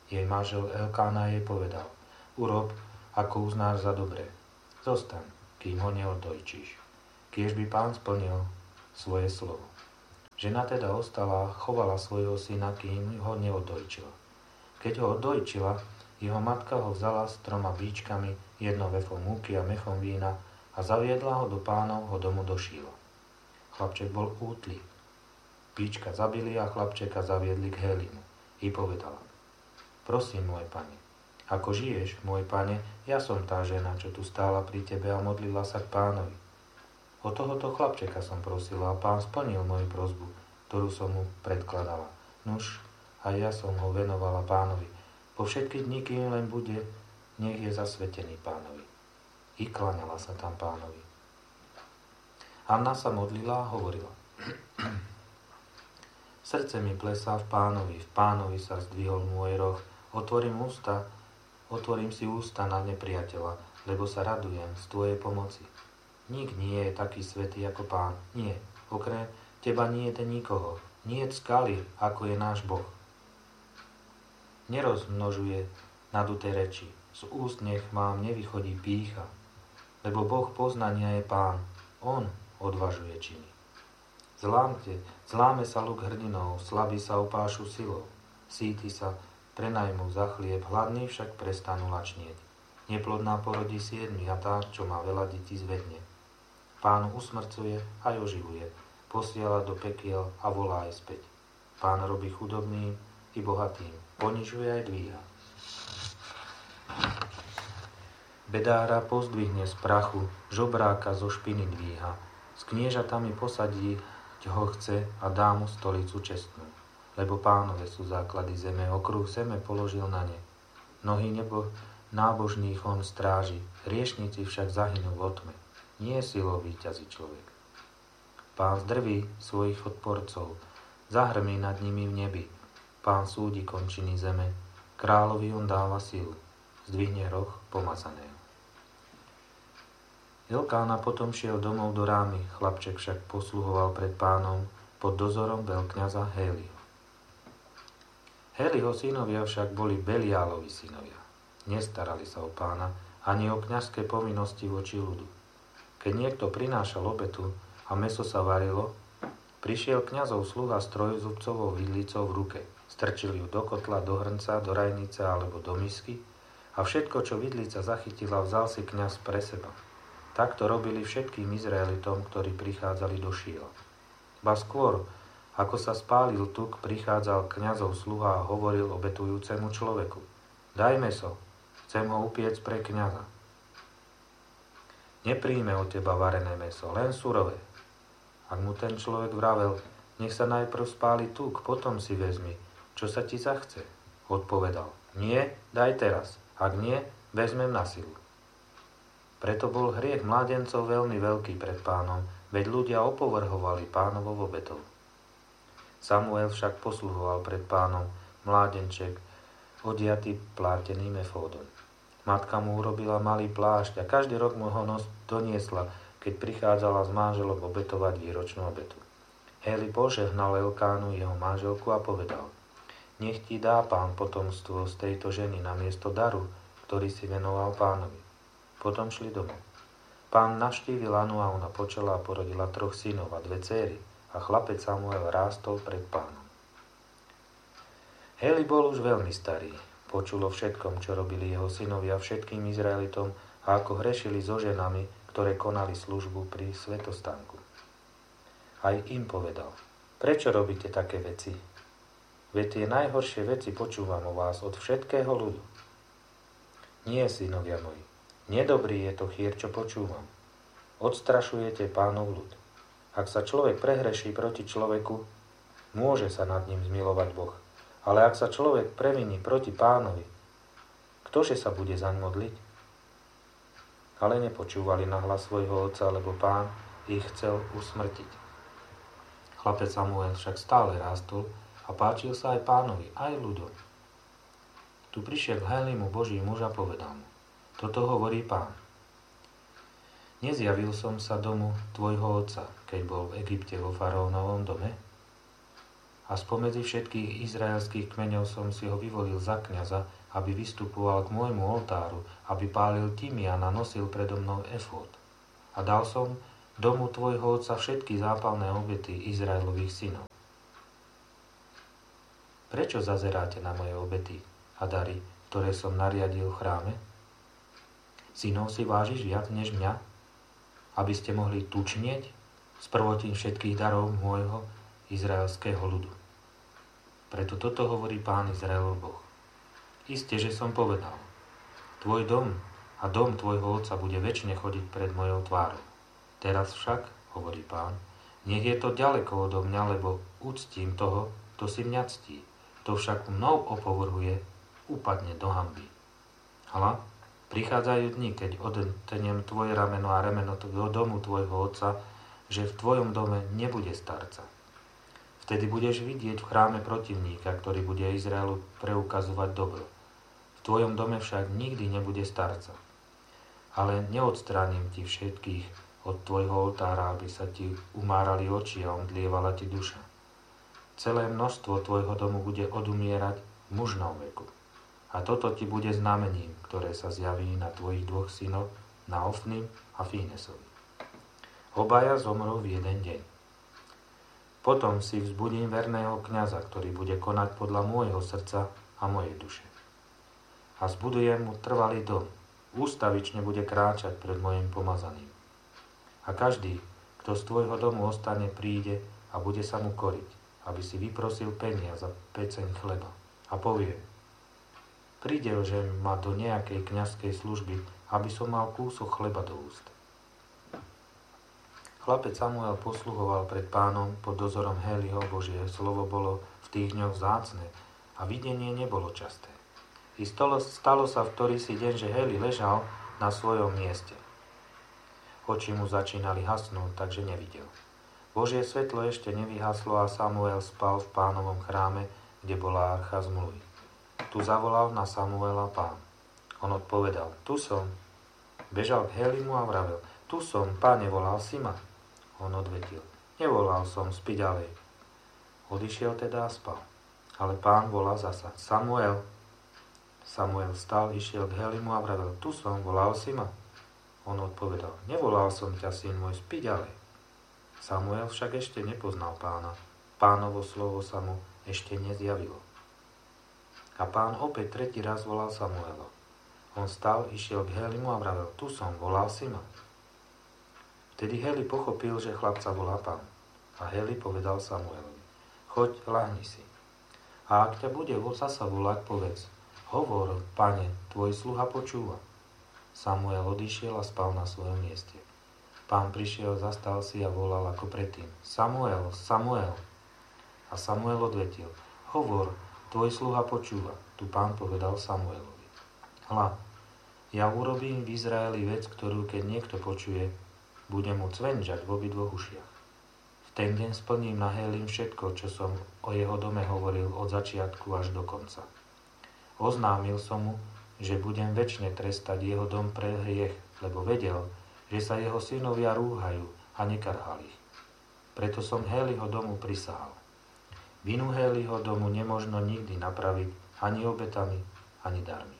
S1: Jej manžel Elkána jej povedal: Urob, ako uznáš za dobré. Zostaň, kým ho neoddojčíš. Kiež by pán splnil svoje slovo. Žena teda ostala a chovala svojho syna, kým ho neoddojčila. Keď ho oddojčila, jeho matka ho vzala s troma bíčkami, jedno vefom múky a mechom vína a zaviedla ho do pánovho domu do Šíla. Chlapček bol útly. Bíčka zabili a chlapčeka zaviedli k Hélimu. I povedala: Prosím, môj pane, ako žiješ, môj pane, ja som tá žena, čo tu stála pri tebe a modlila sa k pánovi. O tohoto chlapčeka som prosila a pán splnil moju prosbu, ktorú som mu predkladala. Nuž, a ja som ho venovala pánovi. Po všetky dni, kým len bude, nech je zasvetený pánovi. I kláňala sa tam pánovi. Anna sa modlila a hovorila: Srdce mi plesá v pánovi, v pánovi sa zdvihol môj roh. Otvorím ústa, otvorím si ústa na nepriateľa, lebo sa radujem z tvojej pomoci. Nik nie je taký svätý ako pán. Nie, okrem teba nie je nikoho. Nie je skaly, ako je náš Boh. Nerozmnožuje naduté reči. Z úst nech mám nevychodí pýcha, lebo Boh poznania je pán. On odvažuje činy. Zlámte, zláme sa luk hrdinov, slabí sa opášu silou. Síti sa prenajmú za chlieb, hladní však prestanú lačnieť. Neplodná porodí siedmi a tá, čo má veľa detí, zvedne. Pán usmrcuje aj oživuje, posiela do pekiel a volá aj späť. Pán robí chudobným i bohatým, ponižuje aj dvíha. Bedára pozdvihne z prachu, žobráka zo špiny dvíha. S kniežatami posadí ho chce a dá mu stolicu čestnú. Lebo pánové sú základy zeme, okruh zeme položil na ne. Nohy nebo nábožných on stráži, hriešnici však zahynú v otme. Nie silou víťazí človek. Pán zdrví svojich odporcov, zahrmí nad nimi v nebi. Pán súdi končiny zeme, kráľovi on dáva silu, zdvihne roh pomazaného. Elkána potom šiel domov do Rámy, chlapček však posluhoval pred pánom pod dozorom veľkňaza Héliho. Héliho synovia však boli Beliálovi synovia. Nestarali sa o pána ani o kňazské povinnosti voči ľudu. Keď niekto prinášal obetu a mäso sa varilo, prišiel kňazov sluha s trojzubcovou vidlicou v ruke. Strčil ju do kotla, do hrnca, do rajnice alebo do misky a všetko, čo vidlica zachytila, vzal si kňaz pre seba. Takto robili všetkým Izraelitom, ktorí prichádzali do Šíla. Ba skôr, ako sa spálil tuk, prichádzal kňazov sluha a hovoril obetujúcemu človeku: Daj mäso, chcem ho upiec pre kňaza. Nepríjme od teba varené mäso, len surové. Ak mu ten človek vravel: Nech sa najprv spáli tuk, potom si vezmi, čo sa ti zachce, odpovedal: Nie, daj teraz, ak nie, vezmem na silu. Preto bol hriech mládencov veľmi veľký pred pánom, veď ľudia opovrhovali pánovou obetou. Samuel však posluhoval pred pánom, mládenček, odiatý pláteným efódom. Matka mu urobila malý plášť a každý rok mu ho nos doniesla, keď prichádzala s manželom obetovať výročnú obetu. Héli požehnal Elkánu, jeho manželku, a povedal: Nech ti dá pán potomstvo z tejto ženy namiesto daru, ktorý si venoval pánovi. Potom šli domov. Pán navštívil Anu a ona počala a porodila troch synov a dve céry a chlapec Samuel rástol pred pánom. Héli bol už veľmi starý. Počul o všetkom, čo robili jeho synovia všetkým Izraelitom a ako hrešili so ženami, ktoré konali službu pri svätostánku. Aj im povedal: Prečo robíte také veci? Veď tie najhoršie veci počúvam o vás od všetkého ľudu. Nie, synovia moji, nedobrý je to chýr, čo počúvam. Odstrašujete pánov ľud. Ak sa človek prehreší proti človeku, môže sa nad ním zmilovať Boh. Ale ak sa človek previní proti pánovi, ktože sa bude zaň modliť? Ale nepočúvali na hlas svojho otca, lebo pán ich chcel usmrtiť. Chlapec Samuel však stále rástol a páčil sa aj pánovi, aj ľuďom. Tu prišiel k Hélimu Boží muž a povedal mu: Toto hovorí pán. Nezjavil som sa domu tvojho otca, keď bol v Egypte vo faraónovom dome? A spomedzi všetkých izraelských kmeňov som si ho vyvolil za kňaza, aby vystupoval k môjmu oltáru, aby pálil tymián a nosil predo mnou efód. A dal som domu tvojho otca všetky zápalné obety Izraelových synov. Prečo zazeráte na moje obety a dary, ktoré som nariadil v chráme? Synov si vážiš viac než mňa, aby ste mohli tučnieť z prvotín všetkých darov môjho izraelského ľudu. Preto toto hovorí Pán Izraelov Boh. Isté, že som povedal, tvoj dom a dom tvojho otca bude večne chodiť pred mojou tvárou. Teraz však, hovorí Pán, nech je to ďaleko odo mňa, lebo uctím toho, kto si mňa ctí. Kto však mnou opovrhuje, upadne do hanby. Hľa, prichádzajú dni, keď odtrnem tvoje rameno a rameno do domu tvojho otca, že v tvojom dome nebude starca. Vtedy budeš vidieť v chráme protivníka, ktorý bude Izraelu preukazovať dobro. V tvojom dome však nikdy nebude starca. Ale neodstránim ti všetkých od tvojho oltára, aby sa ti umárali oči a omdlievala ti duša. Celé množstvo tvojho domu bude odumierať v mužnom veku. A toto ti bude znamením, ktoré sa zjaví na tvojich dvoch synoch, na Ofnim a Fínesovi. Obaja zomrú v jeden deň. Potom si vzbudím verného kňaza, ktorý bude konať podľa môjho srdca a mojej duše. A zbudujem mu trvalý dom. Ústavične bude kráčať pred mojim pomazaným. A každý, kto z tvojho domu ostane, príde a bude sa mu koriť, aby si vyprosil peniaz za peceň chleba. A povie, pridelže ma do nejakej kňazskej služby, aby som mal kúsok chleba do úst. Chlapec Samuel posluhoval pred Pánom pod dozorom Héliho. Božie slovo bolo v tých dňoch vzácne a videnie nebolo časté. I stalo, stalo sa v ktorý si deň, že Héli ležal na svojom mieste. Oči mu začínali hasnúť, takže nevidel. Božie svetlo ešte nevyhaslo a Samuel spal v Pánovom chráme, kde bola archa zmluvy. Tu zavolal na Samuela Pán. On odpovedal, tu som. Bežal k Hélimu a vravel, tu som, Páne, volal si ma. On odvetil, nevolal som, spí ďalej. Odišiel teda a spal. Ale Pán volal zasa, Samuel. Samuel vstal, išiel k Hélimu a vravel, tu som, volal si ma. On odpovedal, nevolal som ťa, syn môj, spí ďalej. Samuel však ešte nepoznal Pána. Pánovo slovo sa mu ešte nezjavilo. A Pán opäť tretí raz volal Samuela. On stal, išiel k Hélimu a vravel, tu som, volal si ma. Vtedy Héli pochopil, že chlapca volá Pán. A Héli povedal Samuelovi, choď, ľahni si. A ak ťa bude zasa volať, povedz, hovor, Pane, tvoj sluha počúva. Samuel odišiel a spal na svojom mieste. Pán prišiel, zastal si a volal ako predtým. Samuel, Samuel. A Samuel odvetil. Hovor, tvoj sluha počúva. Tu Pán povedal Samuelovi. Hľa, ja urobím v Izraeli vec, ktorú keď niekto počuje, bude mu cvenžať v obidvoch ušiach. V ten deň splním na Hélim všetko, čo som o jeho dome hovoril od začiatku až do konca. Oznámil som mu, že budem večne trestať jeho dom pre hriech, lebo vedel, že sa jeho synovia rúhajú a nekarhal ich. Preto som Héliho domu prisahal. Vinu Héliho domu nemožno nikdy napraviť ani obetami, ani darmi.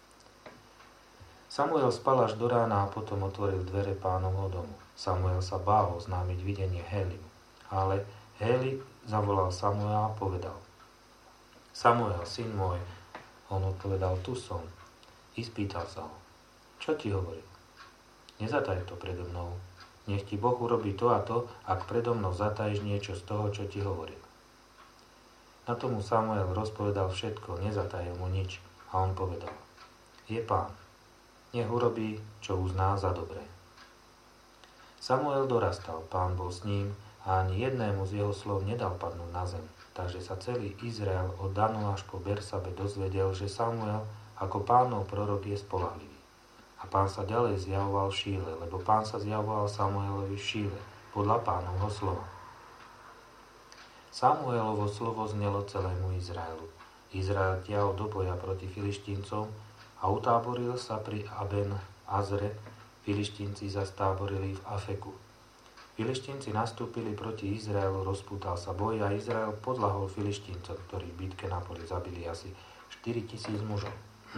S1: Samuel spal až do rána a potom otvoril dvere Pánovho domu. Samuel sa bál oznámiť videnie Hélimu, ale Héli zavolal Samuela a povedal. Samuel, syn môj, on odpovedal, tu som. I spýtal sa ho, čo ti hovorí? Nezataj to predo mnou. Nech ti Boh urobí to a to, ak predo mnou zatajíš niečo z toho, čo ti hovoril. Na tomu Samuel rozpovedal všetko, nezatajil mu nič. A on povedal, je Pán, nech urobí, čo uzná za dobré. Samuel dorastal, Pán bol s ním a ani jednému z jeho slov nedal padnúť na zem. Takže sa celý Izrael od Danu až po Bersabe dozvedel, že Samuel ako Pánov prorok je spoľahlivý. A Pán sa ďalej zjavoval v Šíle, lebo Pán sa zjavoval Samuelovi v Šíle, podľa Pánovho slova. Samuelovo slovo znelo celému Izraelu. Izrael ťahol do boja proti Filištíncom a utáboril sa pri Aben Azre, Filištínci zastáborili v Afeku. Filištínci nastúpili proti Izraelu, rozpútal sa boj a Izrael podľahol Filištíncom, ktorí v bitke na poli zabili asi štyritisíc mužov.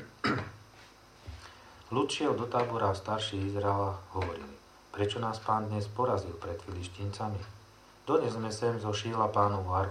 S1: Ľud šiel do tábora a starší Izraela hovorili: Prečo nás Pán dnes porazil pred Filištíncami? Donesme sem zo Šíla Pánovu archu